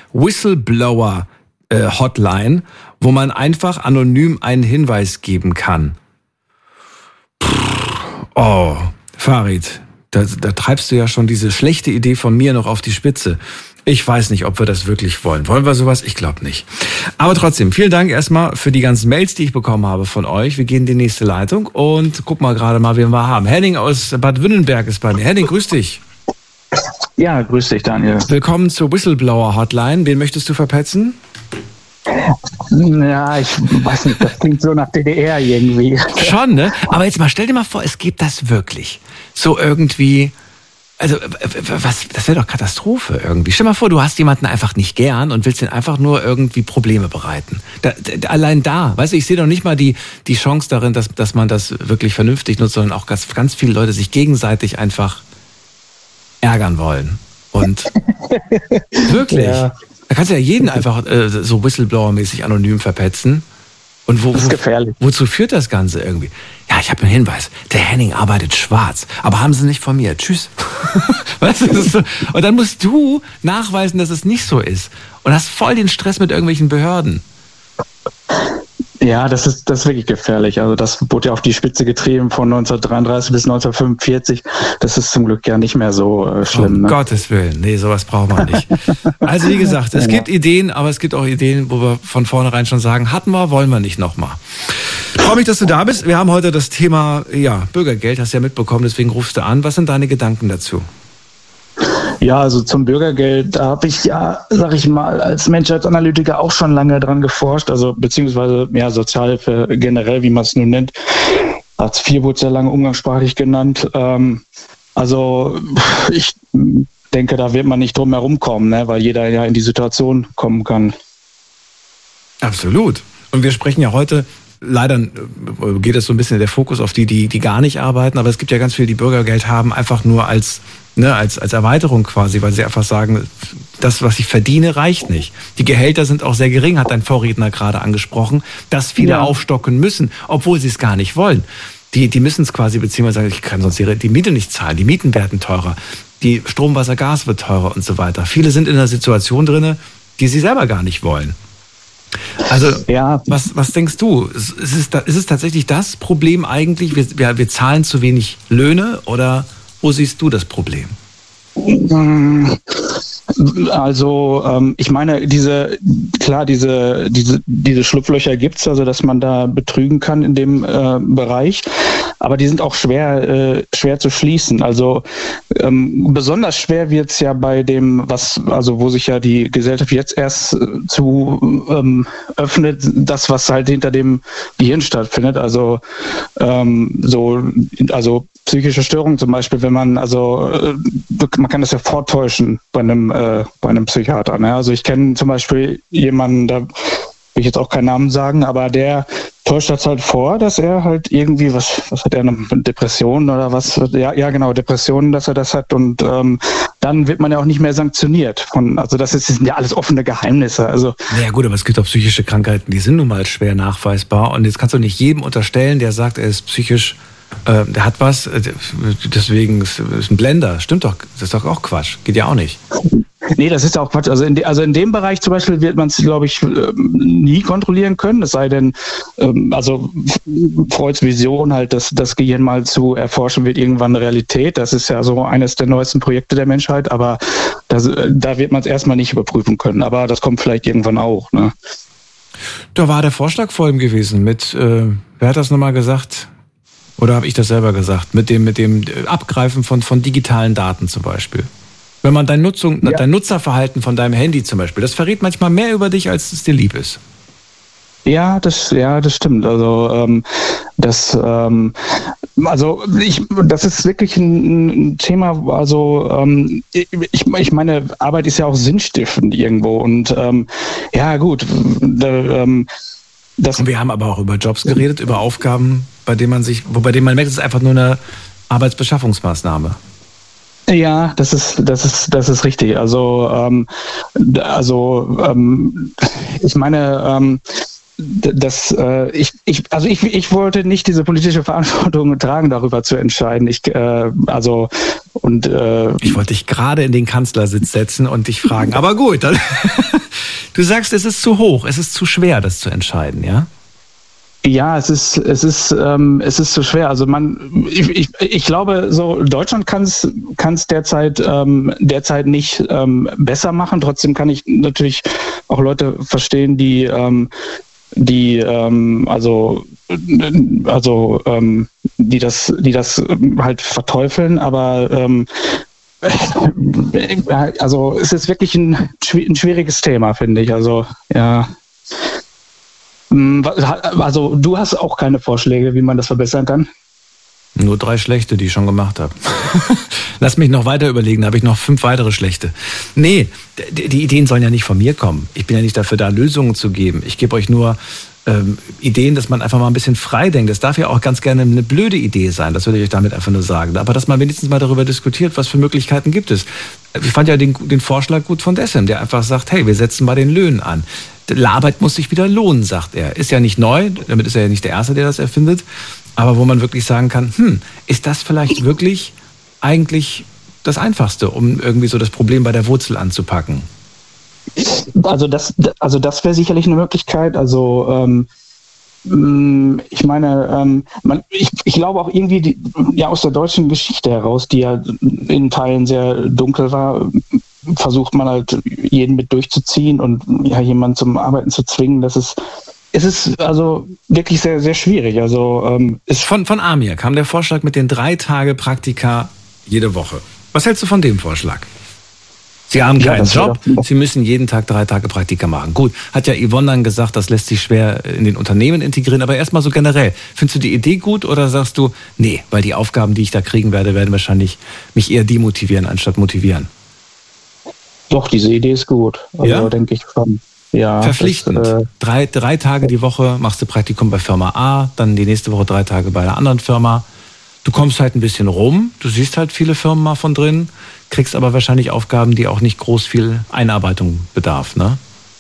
Whistleblower-Hotline, äh, wo man einfach anonym einen Hinweis geben kann? Pff, oh, Farid, da, da treibst du ja schon diese schlechte Idee von mir noch auf die Spitze. Ich weiß nicht, ob wir das wirklich wollen. Wollen wir sowas? Ich glaube nicht. Aber trotzdem, vielen Dank erstmal für die ganzen Mails, die ich bekommen habe von euch. Wir gehen in die nächste Leitung und guck mal gerade mal, wen wir haben. Henning aus Bad Wünnenberg ist bei mir. Henning, grüß dich. Ja, grüß dich, Daniel. Willkommen zur Whistleblower-Hotline. Wen möchtest du verpetzen? Ja, ich weiß nicht, das klingt so nach D D R irgendwie. Schon, ne? Aber jetzt mal, stell dir mal vor, es gibt das wirklich. So irgendwie... Also, was, das wäre doch Katastrophe irgendwie. Stell mal vor, du hast jemanden einfach nicht gern und willst den einfach nur irgendwie Probleme bereiten. Da, da, allein da, weißt du, ich sehe doch nicht mal die, die Chance darin, dass, dass man das wirklich vernünftig nutzt, sondern auch ganz, ganz viele Leute sich gegenseitig einfach ärgern wollen. Und wirklich, ja. Da kannst du ja jeden einfach äh, so Whistleblower-mäßig anonym verpetzen. Und wo, das ist gefährlich. Wo, wozu führt das Ganze irgendwie? Ja, ich habe einen Hinweis. Der Henning arbeitet schwarz. Aber haben sie nicht von mir. Tschüss. Weißt du, das ist so. Und dann musst du nachweisen, dass es nicht so ist. Und hast voll den Stress mit irgendwelchen Behörden. Ja, das ist, das ist wirklich gefährlich. Also das wurde ja auf die Spitze getrieben von neunzehnhundertdreiunddreißig bis neunzehnhundertfünfundvierzig. Das ist zum Glück ja nicht mehr so äh, schlimm. Um ne? Gottes Willen. Nee, sowas braucht man nicht. Also wie gesagt, es gibt Ideen, aber es gibt auch Ideen, wo wir von vornherein schon sagen, hatten wir, wollen wir nicht nochmal. Ich freue mich, dass du da bist. Wir haben heute das Thema ja, Bürgergeld, hast du ja mitbekommen, deswegen rufst du an. Was sind deine Gedanken dazu? Ja, also zum Bürgergeld, da habe ich ja, sag ich mal, als Menschheitsanalytiker auch schon lange dran geforscht, also beziehungsweise ja Sozialhilfe generell, wie man es nun nennt. Hartz vier wurde sehr lange umgangssprachlich genannt. Ähm, also ich denke, da wird man nicht drum herum kommen, ne, weil jeder ja in die Situation kommen kann. Absolut. Und wir sprechen ja heute, leider geht es so ein bisschen der Fokus auf die, die, die gar nicht arbeiten, aber es gibt ja ganz viele, die Bürgergeld haben, einfach nur als, ne, als, als Erweiterung quasi, weil sie einfach sagen, das, was ich verdiene, reicht nicht. Die Gehälter sind auch sehr gering, hat dein Vorredner gerade angesprochen, dass viele ja. aufstocken müssen, obwohl sie es gar nicht wollen. Die, die müssen es quasi, beziehungsweise ich kann sonst die, die Miete nicht zahlen, die Mieten werden teurer, die Strom, Wasser, Gas wird teurer und so weiter. Viele sind in einer Situation drin, die sie selber gar nicht wollen. Also, ja. was, was denkst du? Ist es, ist es tatsächlich das Problem eigentlich? Wir, wir, wir zahlen zu wenig Löhne oder wo siehst du das Problem? Also ähm, ich meine, diese klar, diese diese diese Schlupflöcher gibt's, also dass man da betrügen kann in dem äh, Bereich, aber die sind auch schwer äh, schwer zu schließen. Also ähm, besonders schwer wird's ja bei dem, was also wo sich ja die Gesellschaft jetzt erst äh, zu ähm, öffnet, das was halt hinter dem Gehirn stattfindet. Also ähm, so also psychische Störungen zum Beispiel, wenn man also äh, man kann das ja vortäuschen bei einem äh, bei einem Psychiater. Ne? Also ich kenne zum Beispiel jemanden, da will ich jetzt auch keinen Namen sagen, aber der täuscht das halt vor, dass er halt irgendwie, was was hat er, eine Depression oder was? Ja, ja genau, Depressionen, dass er das hat und ähm, dann wird man ja auch nicht mehr sanktioniert. Von, also das, ist, das sind ja alles offene Geheimnisse. Also ja gut, aber es gibt auch psychische Krankheiten, die sind nun mal schwer nachweisbar und jetzt kannst du nicht jedem unterstellen, der sagt, er ist psychisch Äh, der hat was, deswegen ist, ist ein Blender. Stimmt doch, das ist doch auch Quatsch. Geht ja auch nicht. Nee, das ist auch Quatsch. Also in, de, also in dem Bereich zum Beispiel wird man es, glaube ich, nie kontrollieren können. Es sei denn, ähm, also Freuds Vision halt, dass das Gehirn mal zu erforschen wird, irgendwann eine Realität. Das ist ja so eines der neuesten Projekte der Menschheit. Aber das, da wird man es erstmal nicht überprüfen können. Aber das kommt vielleicht irgendwann auch. Ne? Da war der Vorschlag vor ihm gewesen mit, äh, wer hat das nochmal gesagt? Oder habe ich das selber gesagt? Mit dem, mit dem Abgreifen von, von digitalen Daten zum Beispiel. Wenn man dein, Nutzung, ja. dein Nutzerverhalten von deinem Handy zum Beispiel, das verrät manchmal mehr über dich, als es dir lieb ist. Ja, das, ja, das stimmt. Also ähm, das, ähm, also ich, das ist wirklich ein, ein Thema. Also ähm, ich, ich meine, Arbeit ist ja auch sinnstiftend irgendwo und ähm, ja gut. Da, ähm, das und wir haben aber auch über Jobs geredet, über Aufgaben, bei denen man sich, wo bei denen man merkt, es ist einfach nur eine Arbeitsbeschaffungsmaßnahme. Ja, das ist, das ist, das ist richtig. Also, ähm, also, ähm, ich meine, ähm, das, äh, ich, ich, also ich, ich wollte nicht diese politische Verantwortung tragen, darüber zu entscheiden. Ich, äh, also und äh, ich wollte dich gerade in den Kanzlersitz setzen und dich fragen. Aber gut, dann, du sagst, es ist zu hoch, es ist zu schwer, das zu entscheiden, ja? Ja, es ist, es ist, ähm, es ist zu schwer. Also man, ich, ich, ich glaube, so Deutschland kann es, kann es derzeit, ähm, derzeit nicht ähm, besser machen. Trotzdem kann ich natürlich auch Leute verstehen, die, ähm, die, ähm, also, also, ähm, die das, die das halt verteufeln. Aber ähm, also es ist wirklich ein, ein schwieriges Thema, finde ich. Also ja. Also du hast auch keine Vorschläge, wie man das verbessern kann? Nur drei schlechte, die ich schon gemacht habe. Lass mich noch weiter überlegen, da habe ich noch fünf weitere schlechte. Nee, die Ideen sollen ja nicht von mir kommen. Ich bin ja nicht dafür da, Lösungen zu geben. Ich gebe euch nur ähm, Ideen, dass man einfach mal ein bisschen frei denkt. Das darf ja auch ganz gerne eine blöde Idee sein, das würde ich euch damit einfach nur sagen. Aber dass man wenigstens mal darüber diskutiert, was für Möglichkeiten gibt es. Ich fand ja den, den Vorschlag gut von Dessem, der einfach sagt, hey, wir setzen mal den Löhnen an. Die Arbeit muss sich wieder lohnen, sagt er. Ist ja nicht neu, damit ist er ja nicht der Erste, der das erfindet. Aber wo man wirklich sagen kann, hm, ist das vielleicht wirklich eigentlich das Einfachste, um irgendwie so das Problem bei der Wurzel anzupacken? Also das, also das wäre sicherlich eine Möglichkeit. Also ähm, Ich meine, ähm, man, ich, ich glaube auch irgendwie die, ja aus der deutschen Geschichte heraus, die ja in Teilen sehr dunkel war, versucht man halt jeden mit durchzuziehen und ja jemanden zum Arbeiten zu zwingen. Das ist es ist also wirklich sehr sehr schwierig. Also ähm, ist von von Amir kam der Vorschlag mit den drei Tage Praktika jede Woche. Was hältst du von dem Vorschlag? Sie haben keinen ja, Job, Sie müssen jeden Tag drei Tage Praktika machen. Gut, hat ja Yvonne dann gesagt, das lässt sich schwer in den Unternehmen integrieren, aber erstmal so generell. Findest du die Idee gut oder sagst du, nee, weil die Aufgaben, die ich da kriegen werde, werden wahrscheinlich mich eher demotivieren, anstatt motivieren? Doch, diese Idee ist gut. Also ja? denke ich schon. Ja, verpflichtend. Das, äh, drei, drei Tage die Woche machst du Praktikum bei Firma A, dann die nächste Woche drei Tage bei einer anderen Firma. Du kommst halt ein bisschen rum, du siehst halt viele Firmen mal von drin, kriegst aber wahrscheinlich Aufgaben, die auch nicht groß viel Einarbeitung bedarf, ne?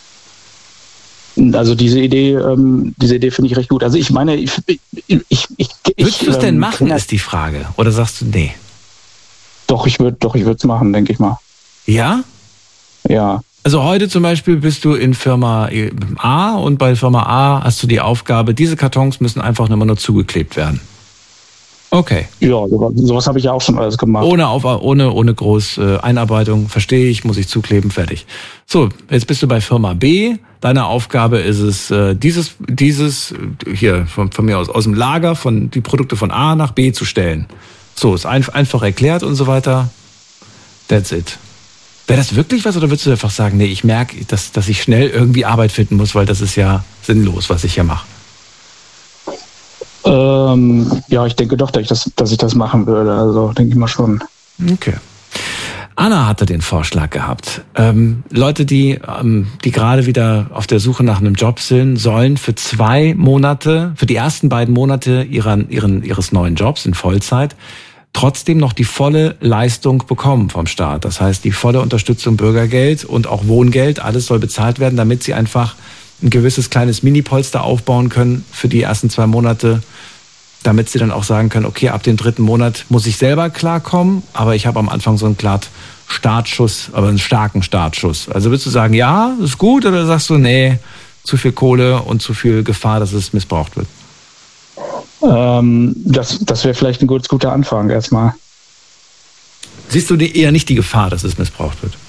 Also diese Idee, ähm, diese Idee finde ich recht gut. Also ich meine, ich, ich, ich, ich würdest du es denn ähm, machen, ja. ist die Frage. Oder sagst du, nee? Doch, ich würde, doch, ich würde es machen, denke ich mal. Ja? Ja. Also heute zum Beispiel bist du in Firma A und bei Firma A hast du die Aufgabe, diese Kartons müssen einfach nur immer nur zugeklebt werden. Okay. Ja, sowas habe ich ja auch schon alles gemacht. Ohne auf, ohne, ohne groß äh, Einarbeitung, verstehe ich, muss ich zukleben, fertig. So, jetzt bist du bei Firma B. Deine Aufgabe ist es, äh, dieses, dieses, hier, von, von mir aus, aus dem Lager, von die Produkte von A nach B zu stellen. So, ist ein, einfach erklärt und so weiter. That's it. Wäre das wirklich was oder würdest du einfach sagen, nee, ich merke, dass, dass ich schnell irgendwie Arbeit finden muss, weil das ist ja sinnlos, was ich hier mache? Ähm, ja, ich denke doch, dass ich das, dass ich das machen würde. Also denke ich mal schon. Okay. Anna hatte den Vorschlag gehabt. Ähm, Leute, die, ähm, die gerade wieder auf der Suche nach einem Job sind, sollen für zwei Monate, für die ersten beiden Monate ihrer, ihren, ihres neuen Jobs in Vollzeit, trotzdem noch die volle Leistung bekommen vom Staat. Das heißt, die volle Unterstützung, Bürgergeld und auch Wohngeld, alles soll bezahlt werden, damit sie einfach ein gewisses kleines Mini-Polster aufbauen können für die ersten zwei Monate, damit sie dann auch sagen können, okay, ab dem dritten Monat muss ich selber klarkommen, aber ich habe am Anfang so einen klaren Startschuss, aber einen starken Startschuss. Also würdest du sagen, ja, ist gut, oder sagst du, nee, zu viel Kohle und zu viel Gefahr, dass es missbraucht wird? Ähm, das das wäre vielleicht ein gut, guter Anfang erstmal. Siehst du eher nicht die Gefahr, dass es missbraucht wird?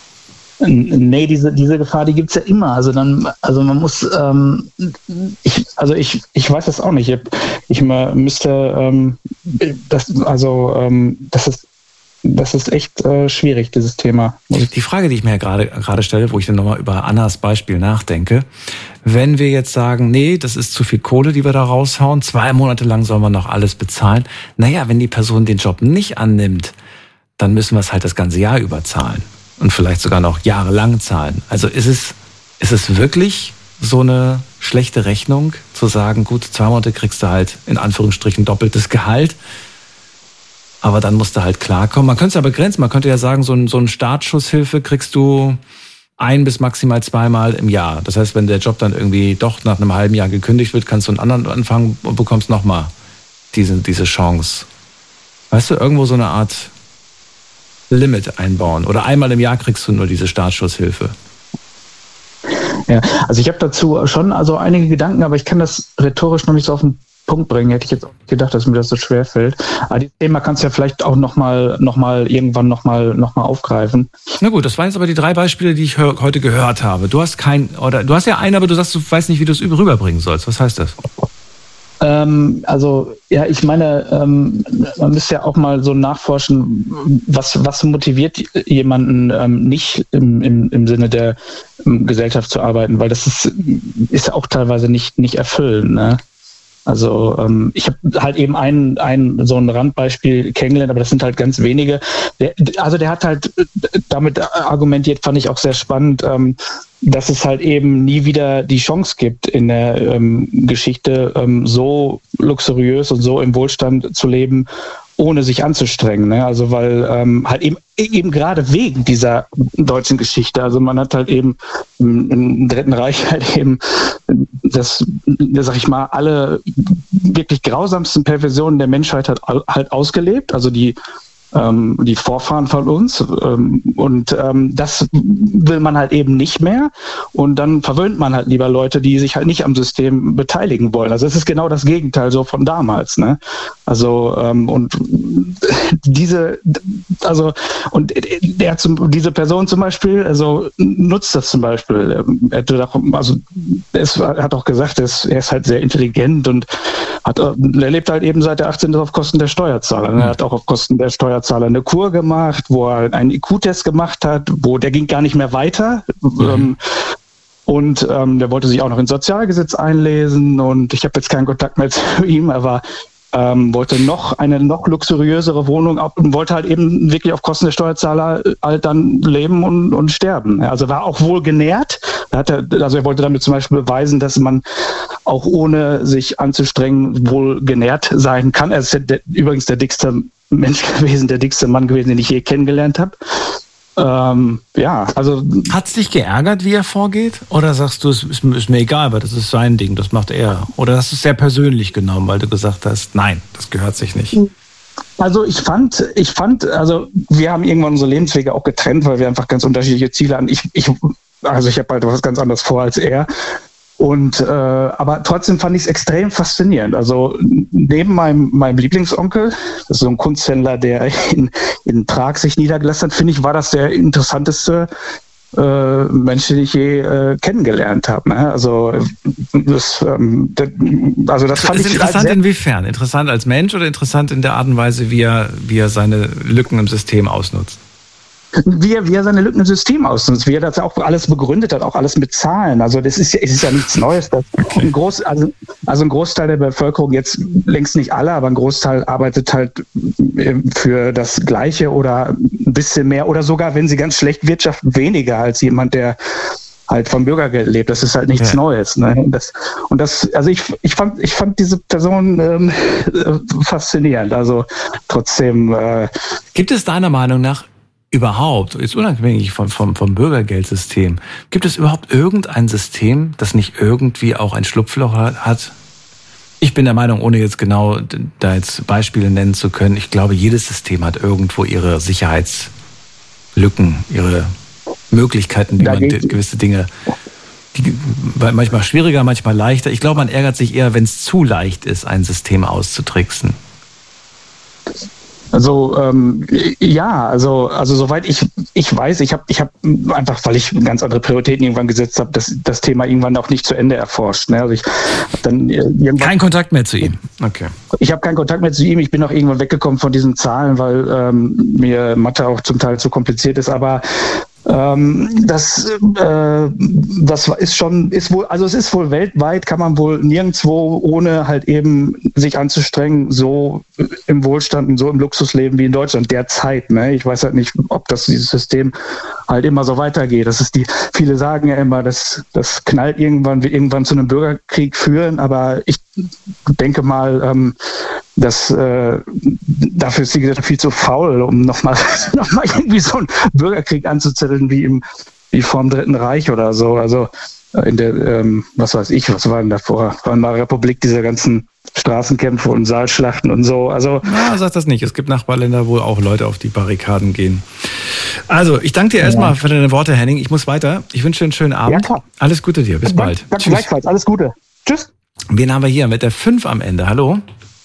Nee, diese, diese Gefahr, die gibt's ja immer. Also dann, also man muss, ähm, ich, also ich, ich weiß das auch nicht. Ich, ich müsste, ähm, das, also ähm, das ist, das ist echt äh, schwierig, dieses Thema. Die Frage, die ich mir ja gerade gerade stelle, wo ich dann nochmal über Annas Beispiel nachdenke, wenn wir jetzt sagen, nee, das ist zu viel Kohle, die wir da raushauen, zwei Monate lang sollen wir noch alles bezahlen. Naja, wenn die Person den Job nicht annimmt, dann müssen wir es halt das ganze Jahr überzahlen. Und vielleicht sogar noch jahrelang zahlen. Also ist es, ist es wirklich so eine schlechte Rechnung, zu sagen, gut, zwei Monate kriegst du halt in Anführungsstrichen doppeltes Gehalt, aber dann musst du halt klarkommen. Man könnte es ja begrenzen, man könnte ja sagen, so ein, so ein Startschusshilfe kriegst du ein bis maximal zweimal im Jahr. Das heißt, wenn der Job dann irgendwie doch nach einem halben Jahr gekündigt wird, kannst du einen anderen anfangen und bekommst nochmal diese, diese Chance. Weißt du, irgendwo so eine Art Limit einbauen. Oder einmal im Jahr kriegst du nur diese Startschusshilfe. Ja, also ich habe dazu schon also einige Gedanken, aber ich kann das rhetorisch noch nicht so auf den Punkt bringen. Hätte ich jetzt auch nicht gedacht, dass mir das so schwer fällt. Aber dieses Thema kannst du ja vielleicht auch nochmal noch mal irgendwann nochmal noch mal aufgreifen. Na gut, das waren jetzt aber die drei Beispiele, die ich hör, heute gehört habe. Du hast kein, oder du hast ja einen, aber du sagst, du weißt nicht, wie du es rüberbringen sollst. Was heißt das? Ähm, also, ja, ich meine, ähm, man müsste ja auch mal so nachforschen, was, was motiviert jemanden ähm, nicht im, im, im Sinne der ähm, Gesellschaft zu arbeiten, weil das ist, ist ja auch teilweise nicht, nicht erfüllend, ne? Also ähm, ich habe halt eben ein, ein so ein Randbeispiel kennengelernt, aber das sind halt ganz wenige. Der, also der hat halt damit argumentiert, fand ich auch sehr spannend, ähm, dass es halt eben nie wieder die Chance gibt, in der ähm, Geschichte ähm, so luxuriös und so im Wohlstand zu leben, ohne sich anzustrengen. Ne? Also weil ähm, halt eben eben gerade wegen dieser deutschen Geschichte, also man hat halt eben im, im Dritten Reich halt eben das, sag ich mal, alle wirklich grausamsten Perversionen der Menschheit halt, halt ausgelebt. Also die ähm, die Vorfahren von uns. Ähm, und ähm, das will man halt eben nicht mehr. Und dann verwöhnt man halt lieber Leute, die sich halt nicht am System beteiligen wollen. Also es ist genau das Gegenteil so von damals. Ne? Also ähm, und diese, also und der zum, diese Person zum Beispiel, also nutzt das zum Beispiel. Er hat auch, also es hat auch gesagt, er ist, er ist halt sehr intelligent und hat, er lebt halt eben seit der achtzehnten auf Kosten der Steuerzahler. Er hat auch auf Kosten der Steuerzahler eine Kur gemacht, wo er einen I Q-Test gemacht hat, wo der ging gar nicht mehr weiter. Mhm. Und ähm, der wollte sich auch noch ins Sozialgesetz einlesen und ich habe jetzt keinen Kontakt mehr zu ihm, aber ähm, wollte noch eine noch luxuriösere Wohnung und wollte halt eben wirklich auf Kosten der Steuerzahler halt dann leben und, und sterben. Also war auch wohl genährt. Da hat er, also er wollte damit zum Beispiel beweisen, dass man auch ohne sich anzustrengen wohl genährt sein kann. Er ist der, übrigens der dickste Mensch gewesen, der dickste Mann gewesen, den ich je kennengelernt habe. Ähm, ja, also. Hat's dich geärgert, wie er vorgeht? Oder sagst du, es ist, ist mir egal, weil das ist sein Ding, das macht er? Oder hast du es sehr persönlich genommen, weil du gesagt hast, nein, das gehört sich nicht? Also ich fand, ich fand, also wir haben irgendwann unsere Lebenswege auch getrennt, weil wir einfach ganz unterschiedliche Ziele hatten. Ich, ich, also ich habe halt was ganz anderes vor als er. Und äh, aber trotzdem fand ich es extrem faszinierend. Also neben meinem, meinem Lieblingsonkel, das ist so ein Kunsthändler, der in, in Prag sich niedergelassen hat, finde ich, war das der interessanteste äh, Mensch, den ich je äh, kennengelernt habe. Ne? Also das, ähm, das, also das fand ist ich interessant sehr inwiefern? Interessant als Mensch oder interessant in der Art und Weise, wie er, wie er seine Lücken im System ausnutzt? Wie er, wie er seine Lücken im System ausnutzt, wie er das auch alles begründet hat, auch alles mit Zahlen. Also das ist ja, es ist ja nichts Neues. Das okay. ein Groß, also, also ein Großteil der Bevölkerung, jetzt längst nicht alle, aber ein Großteil arbeitet halt für das Gleiche oder ein bisschen mehr oder sogar, wenn sie ganz schlecht wirtschaften, weniger als jemand, der halt vom Bürgergeld lebt. Das ist halt nichts ja. Neues. Ne? Und das, und das, also ich, ich fand, ich fand diese Person ähm, faszinierend. Also trotzdem. Äh, Gibt es deiner Meinung nach überhaupt, jetzt unabhängig vom, vom, vom Bürgergeldsystem, gibt es überhaupt irgendein System, das nicht irgendwie auch ein Schlupfloch hat? Ich bin der Meinung, ohne jetzt genau da jetzt Beispiele nennen zu können, ich glaube, jedes System hat irgendwo ihre Sicherheitslücken, ihre Möglichkeiten, wie man gewisse Dinge, die, manchmal schwieriger, manchmal leichter. Ich glaube, man ärgert sich eher, wenn es zu leicht ist, ein System auszutricksen. Also ähm, ja, also also soweit ich ich weiß, ich habe ich habe einfach, weil ich ganz andere Prioritäten irgendwann gesetzt habe, das das Thema irgendwann auch nicht zu Ende erforscht. Ne? Also ich hab dann irgendwann kein Kontakt mehr zu ihm. Okay. Ich habe keinen Kontakt mehr zu ihm. Ich bin auch irgendwann weggekommen von diesen Zahlen, weil ähm, mir Mathe auch zum Teil zu kompliziert ist. Aber Ähm, das, äh, das ist schon, ist wohl, also es ist wohl weltweit, kann man wohl nirgendwo, ohne halt eben sich anzustrengen, so im Wohlstand und so im Luxus leben wie in Deutschland derzeit. Ne? Ich weiß halt nicht, ob das dieses System halt immer so weitergeht. Das ist die, viele sagen ja immer, dass das knallt irgendwann, wird irgendwann zu einem Bürgerkrieg führen, aber ich denke mal, ähm, dass äh, dafür ist die Gesellschaft viel zu faul, um nochmal noch mal irgendwie so einen Bürgerkrieg anzuzetteln wie im wie vor dem Dritten Reich oder so. Also in der, ähm, was weiß ich, was war denn davor? War in der Republik diese ganzen Straßenkämpfe und Saalschlachten und so. Also ja, sag das nicht. Es gibt Nachbarländer, wo auch Leute auf die Barrikaden gehen. Also, ich danke dir ja. erstmal für deine Worte, Henning. Ich muss weiter. Ich wünsche dir einen schönen Abend. Ja, klar. Alles Gute dir. Bis danke, bald. Danke gleichfalls. Alles Gute. Tschüss. Wen haben wir hier mit der fünf am Ende? Hallo?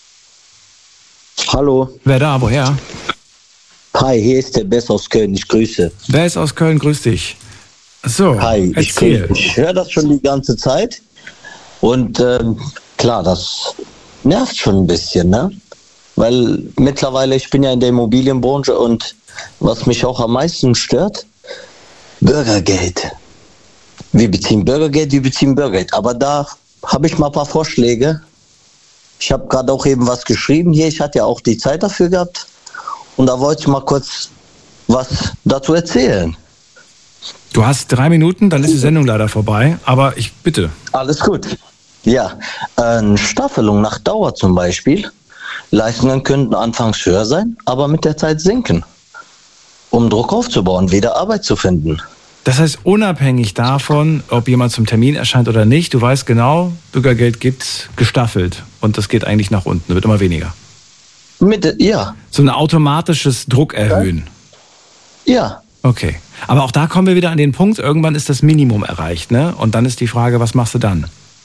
Hallo. Wer da? Woher? Hi, hier ist der Bess aus Köln. Ich grüße. Wer ist aus Köln? Grüß dich. So, Hi, erzähl. Ich, ich höre das schon die ganze Zeit. Und ähm, klar, das nervt schon ein bisschen, ne? Weil mittlerweile, ich bin ja in der Immobilienbranche und was mich auch am meisten stört, Bürgergeld. Wir beziehen Bürgergeld, wir beziehen Bürgergeld. Aber da habe ich mal ein paar Vorschläge. Ich habe gerade auch eben was geschrieben hier. Ich hatte ja auch die Zeit dafür gehabt. Und da wollte ich mal kurz was dazu erzählen. Du hast drei Minuten, dann ist die Sendung leider vorbei. Aber ich bitte. Alles gut. Ja, eine Staffelung nach Dauer zum Beispiel. Leistungen könnten anfangs höher sein, aber mit der Zeit sinken. Um Druck aufzubauen, wieder Arbeit zu finden. Das heißt, unabhängig davon, ob jemand zum Termin erscheint oder nicht, du weißt genau, Bürgergeld gibt's gestaffelt und das geht eigentlich nach unten, wird immer weniger. Mit, ja. So ein automatisches Druck erhöhen. Ja. Okay. Aber auch da kommen wir wieder an den Punkt, irgendwann ist das Minimum erreicht, ne? Und dann ist die Frage, was machst du dann?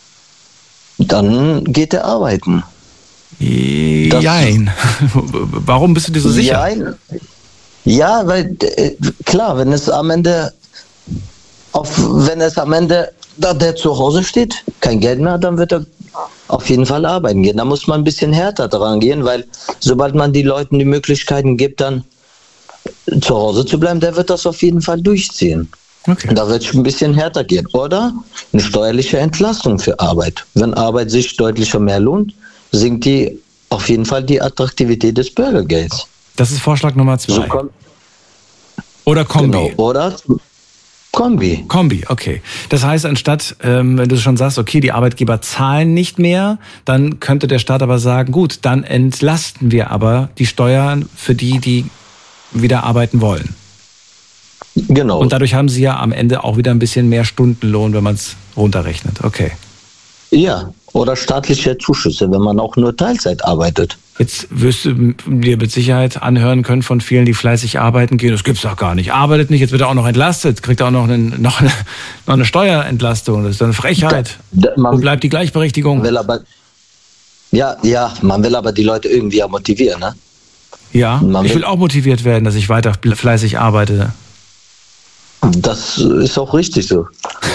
Dann geht er arbeiten. Jein. Warum bist du dir so sicher? Jein. Ja, weil äh, klar, wenn es am Ende auf, wenn es am Ende da der zu Hause steht, kein Geld mehr, dann wird er auf jeden Fall arbeiten gehen. Da muss man ein bisschen härter dran gehen, weil sobald man die Leuten die Möglichkeiten gibt, dann zu Hause zu bleiben, der wird das auf jeden Fall durchziehen. Okay. Da wird es ein bisschen härter gehen. Oder eine steuerliche Entlastung für Arbeit. Wenn Arbeit sich deutlich mehr lohnt, sinkt die auf jeden Fall die Attraktivität des Bürgergelds. Das ist Vorschlag Nummer zwei. So kom- Oder Kombi. Genau. Oder Kombi. Kombi, okay. Das heißt, anstatt, ähm, wenn du schon sagst, okay, die Arbeitgeber zahlen nicht mehr, dann könnte der Staat aber sagen, gut, dann entlasten wir aber die Steuern für die, die wieder arbeiten wollen. Genau. Und dadurch haben sie ja am Ende auch wieder ein bisschen mehr Stundenlohn, wenn man es runterrechnet. Okay. Ja, oder staatliche Zuschüsse, wenn man auch nur Teilzeit arbeitet. Jetzt wirst du dir mit Sicherheit anhören können von vielen, die fleißig arbeiten gehen. Das gibt's doch gar nicht. Arbeitet nicht, jetzt wird er auch noch entlastet. Kriegt er auch noch, einen, noch, eine, noch eine Steuerentlastung. Das ist eine Frechheit. Da, da, man, Wo bleibt die Gleichberechtigung? Will aber, ja, ja, man will aber die Leute irgendwie ja motivieren, ne? Ja, man ich will, will auch motiviert werden, dass ich weiter fleißig arbeite. Das ist auch richtig so.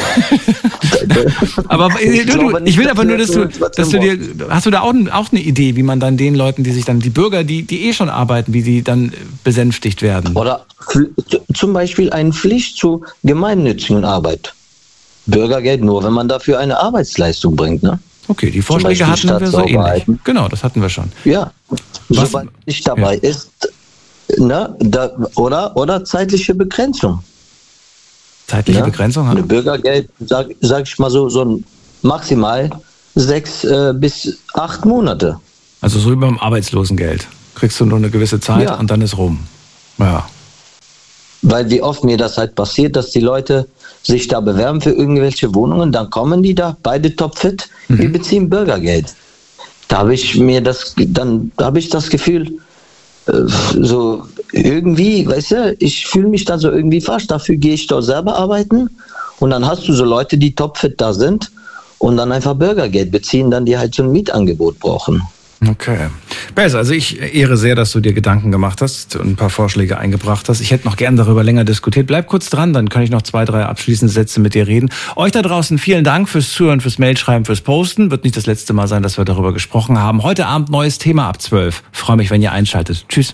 Aber ich, du, du, ich will aber nur, dass du, dass du dir, hast du da auch, auch eine Idee, wie man dann den Leuten, die sich dann, die Bürger, die, die eh schon arbeiten, wie die dann besänftigt werden? Oder zum Beispiel eine Pflicht zur gemeinnützigen Arbeit. Bürgergeld nur, wenn man dafür eine Arbeitsleistung bringt, ne? Okay, die Vorschläge hatten wir so ähnlich. Genau, das hatten wir schon. Ja, Was? sobald nicht dabei Ja. ist, ne, da, oder, oder zeitliche Begrenzung. Zeitliche Ja? Begrenzung Eine haben? Bürgergeld, sag, sag ich mal so, so ein maximal sechs äh, bis acht Monate. Also so wie beim Arbeitslosengeld. Kriegst du nur eine gewisse Zeit Ja. und dann ist rum. Ja. Weil wie oft mir das halt passiert, dass die Leute sich da bewerben für irgendwelche Wohnungen, dann kommen die da, beide topfit, Mhm. die beziehen Bürgergeld. Da habe ich mir das, dann habe ich das Gefühl, äh, so irgendwie, weißt du, ich fühle mich da so irgendwie fast, dafür gehe ich dort selber arbeiten und dann hast du so Leute, die topfit da sind und dann einfach Bürgergeld beziehen, dann die halt so ein Mietangebot brauchen. Okay. Bess, also ich ehre sehr, dass du dir Gedanken gemacht hast und ein paar Vorschläge eingebracht hast. Ich hätte noch gern darüber länger diskutiert. Bleib kurz dran, dann kann ich noch zwei, drei abschließende Sätze mit dir reden. Euch da draußen vielen Dank fürs Zuhören, fürs Mailschreiben, fürs Posten. Wird nicht das letzte Mal sein, dass wir darüber gesprochen haben. Heute Abend neues Thema ab zwölf. Freue mich, wenn ihr einschaltet. Tschüss.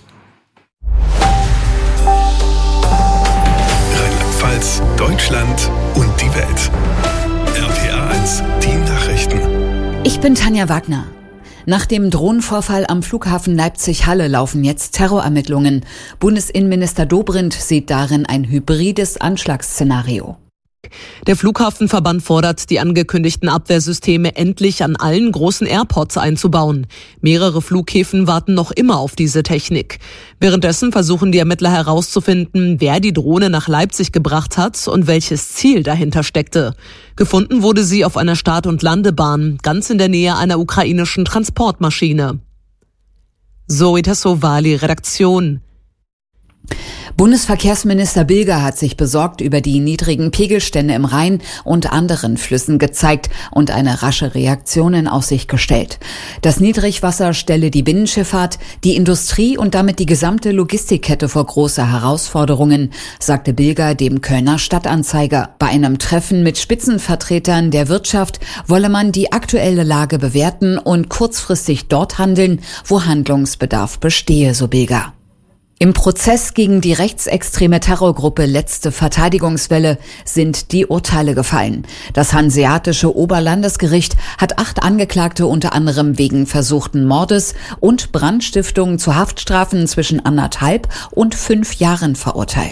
Rheinland-Pfalz, Deutschland und die Welt. R P A eins, die Nachrichten. Ich bin Tanja Wagner. Nach dem Drohnenvorfall am Flughafen Leipzig-Halle laufen jetzt Terrorermittlungen. Bundesinnenminister Dobrindt sieht darin ein hybrides Anschlagsszenario. Der Flughafenverband fordert, die angekündigten Abwehrsysteme endlich an allen großen Airports einzubauen. Mehrere Flughäfen warten noch immer auf diese Technik. Währenddessen versuchen die Ermittler herauszufinden, wer die Drohne nach Leipzig gebracht hat und welches Ziel dahinter steckte. Gefunden wurde sie auf einer Start- und Landebahn, ganz in der Nähe einer ukrainischen Transportmaschine. Zoe Tassovali, Redaktion. Bundesverkehrsminister Bilger hat sich besorgt über die niedrigen Pegelstände im Rhein und anderen Flüssen gezeigt und eine rasche Reaktion in Aussicht gestellt. Das Niedrigwasser stelle die Binnenschifffahrt, die Industrie und damit die gesamte Logistikkette vor große Herausforderungen, sagte Bilger dem Kölner Stadtanzeiger. Bei einem Treffen mit Spitzenvertretern der Wirtschaft wolle man die aktuelle Lage bewerten und kurzfristig dort handeln, wo Handlungsbedarf bestehe, so Bilger. Im Prozess gegen die rechtsextreme Terrorgruppe Letzte Verteidigungswelle sind die Urteile gefallen. Das Hanseatische Oberlandesgericht hat acht Angeklagte unter anderem wegen versuchten Mordes und Brandstiftung zu Haftstrafen zwischen anderthalb und fünf Jahren verurteilt.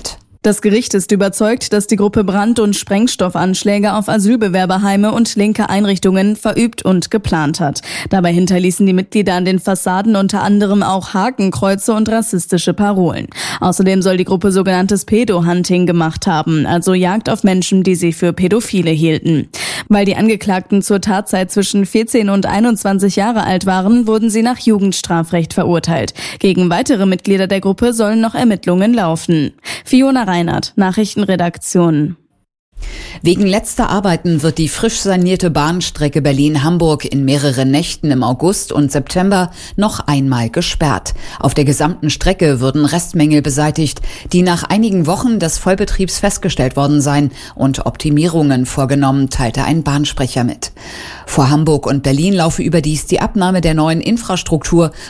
Das Gericht ist überzeugt, dass die Gruppe Brand- und Sprengstoffanschläge auf Asylbewerberheime und linke Einrichtungen verübt und geplant hat. Dabei hinterließen die Mitglieder an den Fassaden unter anderem auch Hakenkreuze und rassistische Parolen. Außerdem soll die Gruppe sogenanntes Pedo-Hunting gemacht haben, also Jagd auf Menschen, die sie für Pädophile hielten. Weil die Angeklagten zur Tatzeit zwischen vierzehn und einundzwanzig Jahre alt waren, wurden sie nach Jugendstrafrecht verurteilt. Gegen weitere Mitglieder der Gruppe sollen noch Ermittlungen laufen. Fiona Reinhardt, Nachrichtenredaktion. Wegen letzter Arbeiten wird die frisch sanierte Bahnstrecke Berlin-Hamburg in mehreren Nächten im August und September noch einmal gesperrt. Auf der gesamten Strecke würden Restmängel beseitigt, die nach einigen Wochen des Vollbetriebs festgestellt worden seien und Optimierungen vorgenommen, teilte ein Bahnsprecher mit. Vor Hamburg und Berlin laufe überdies die Abnahme der neuen Infrastruktur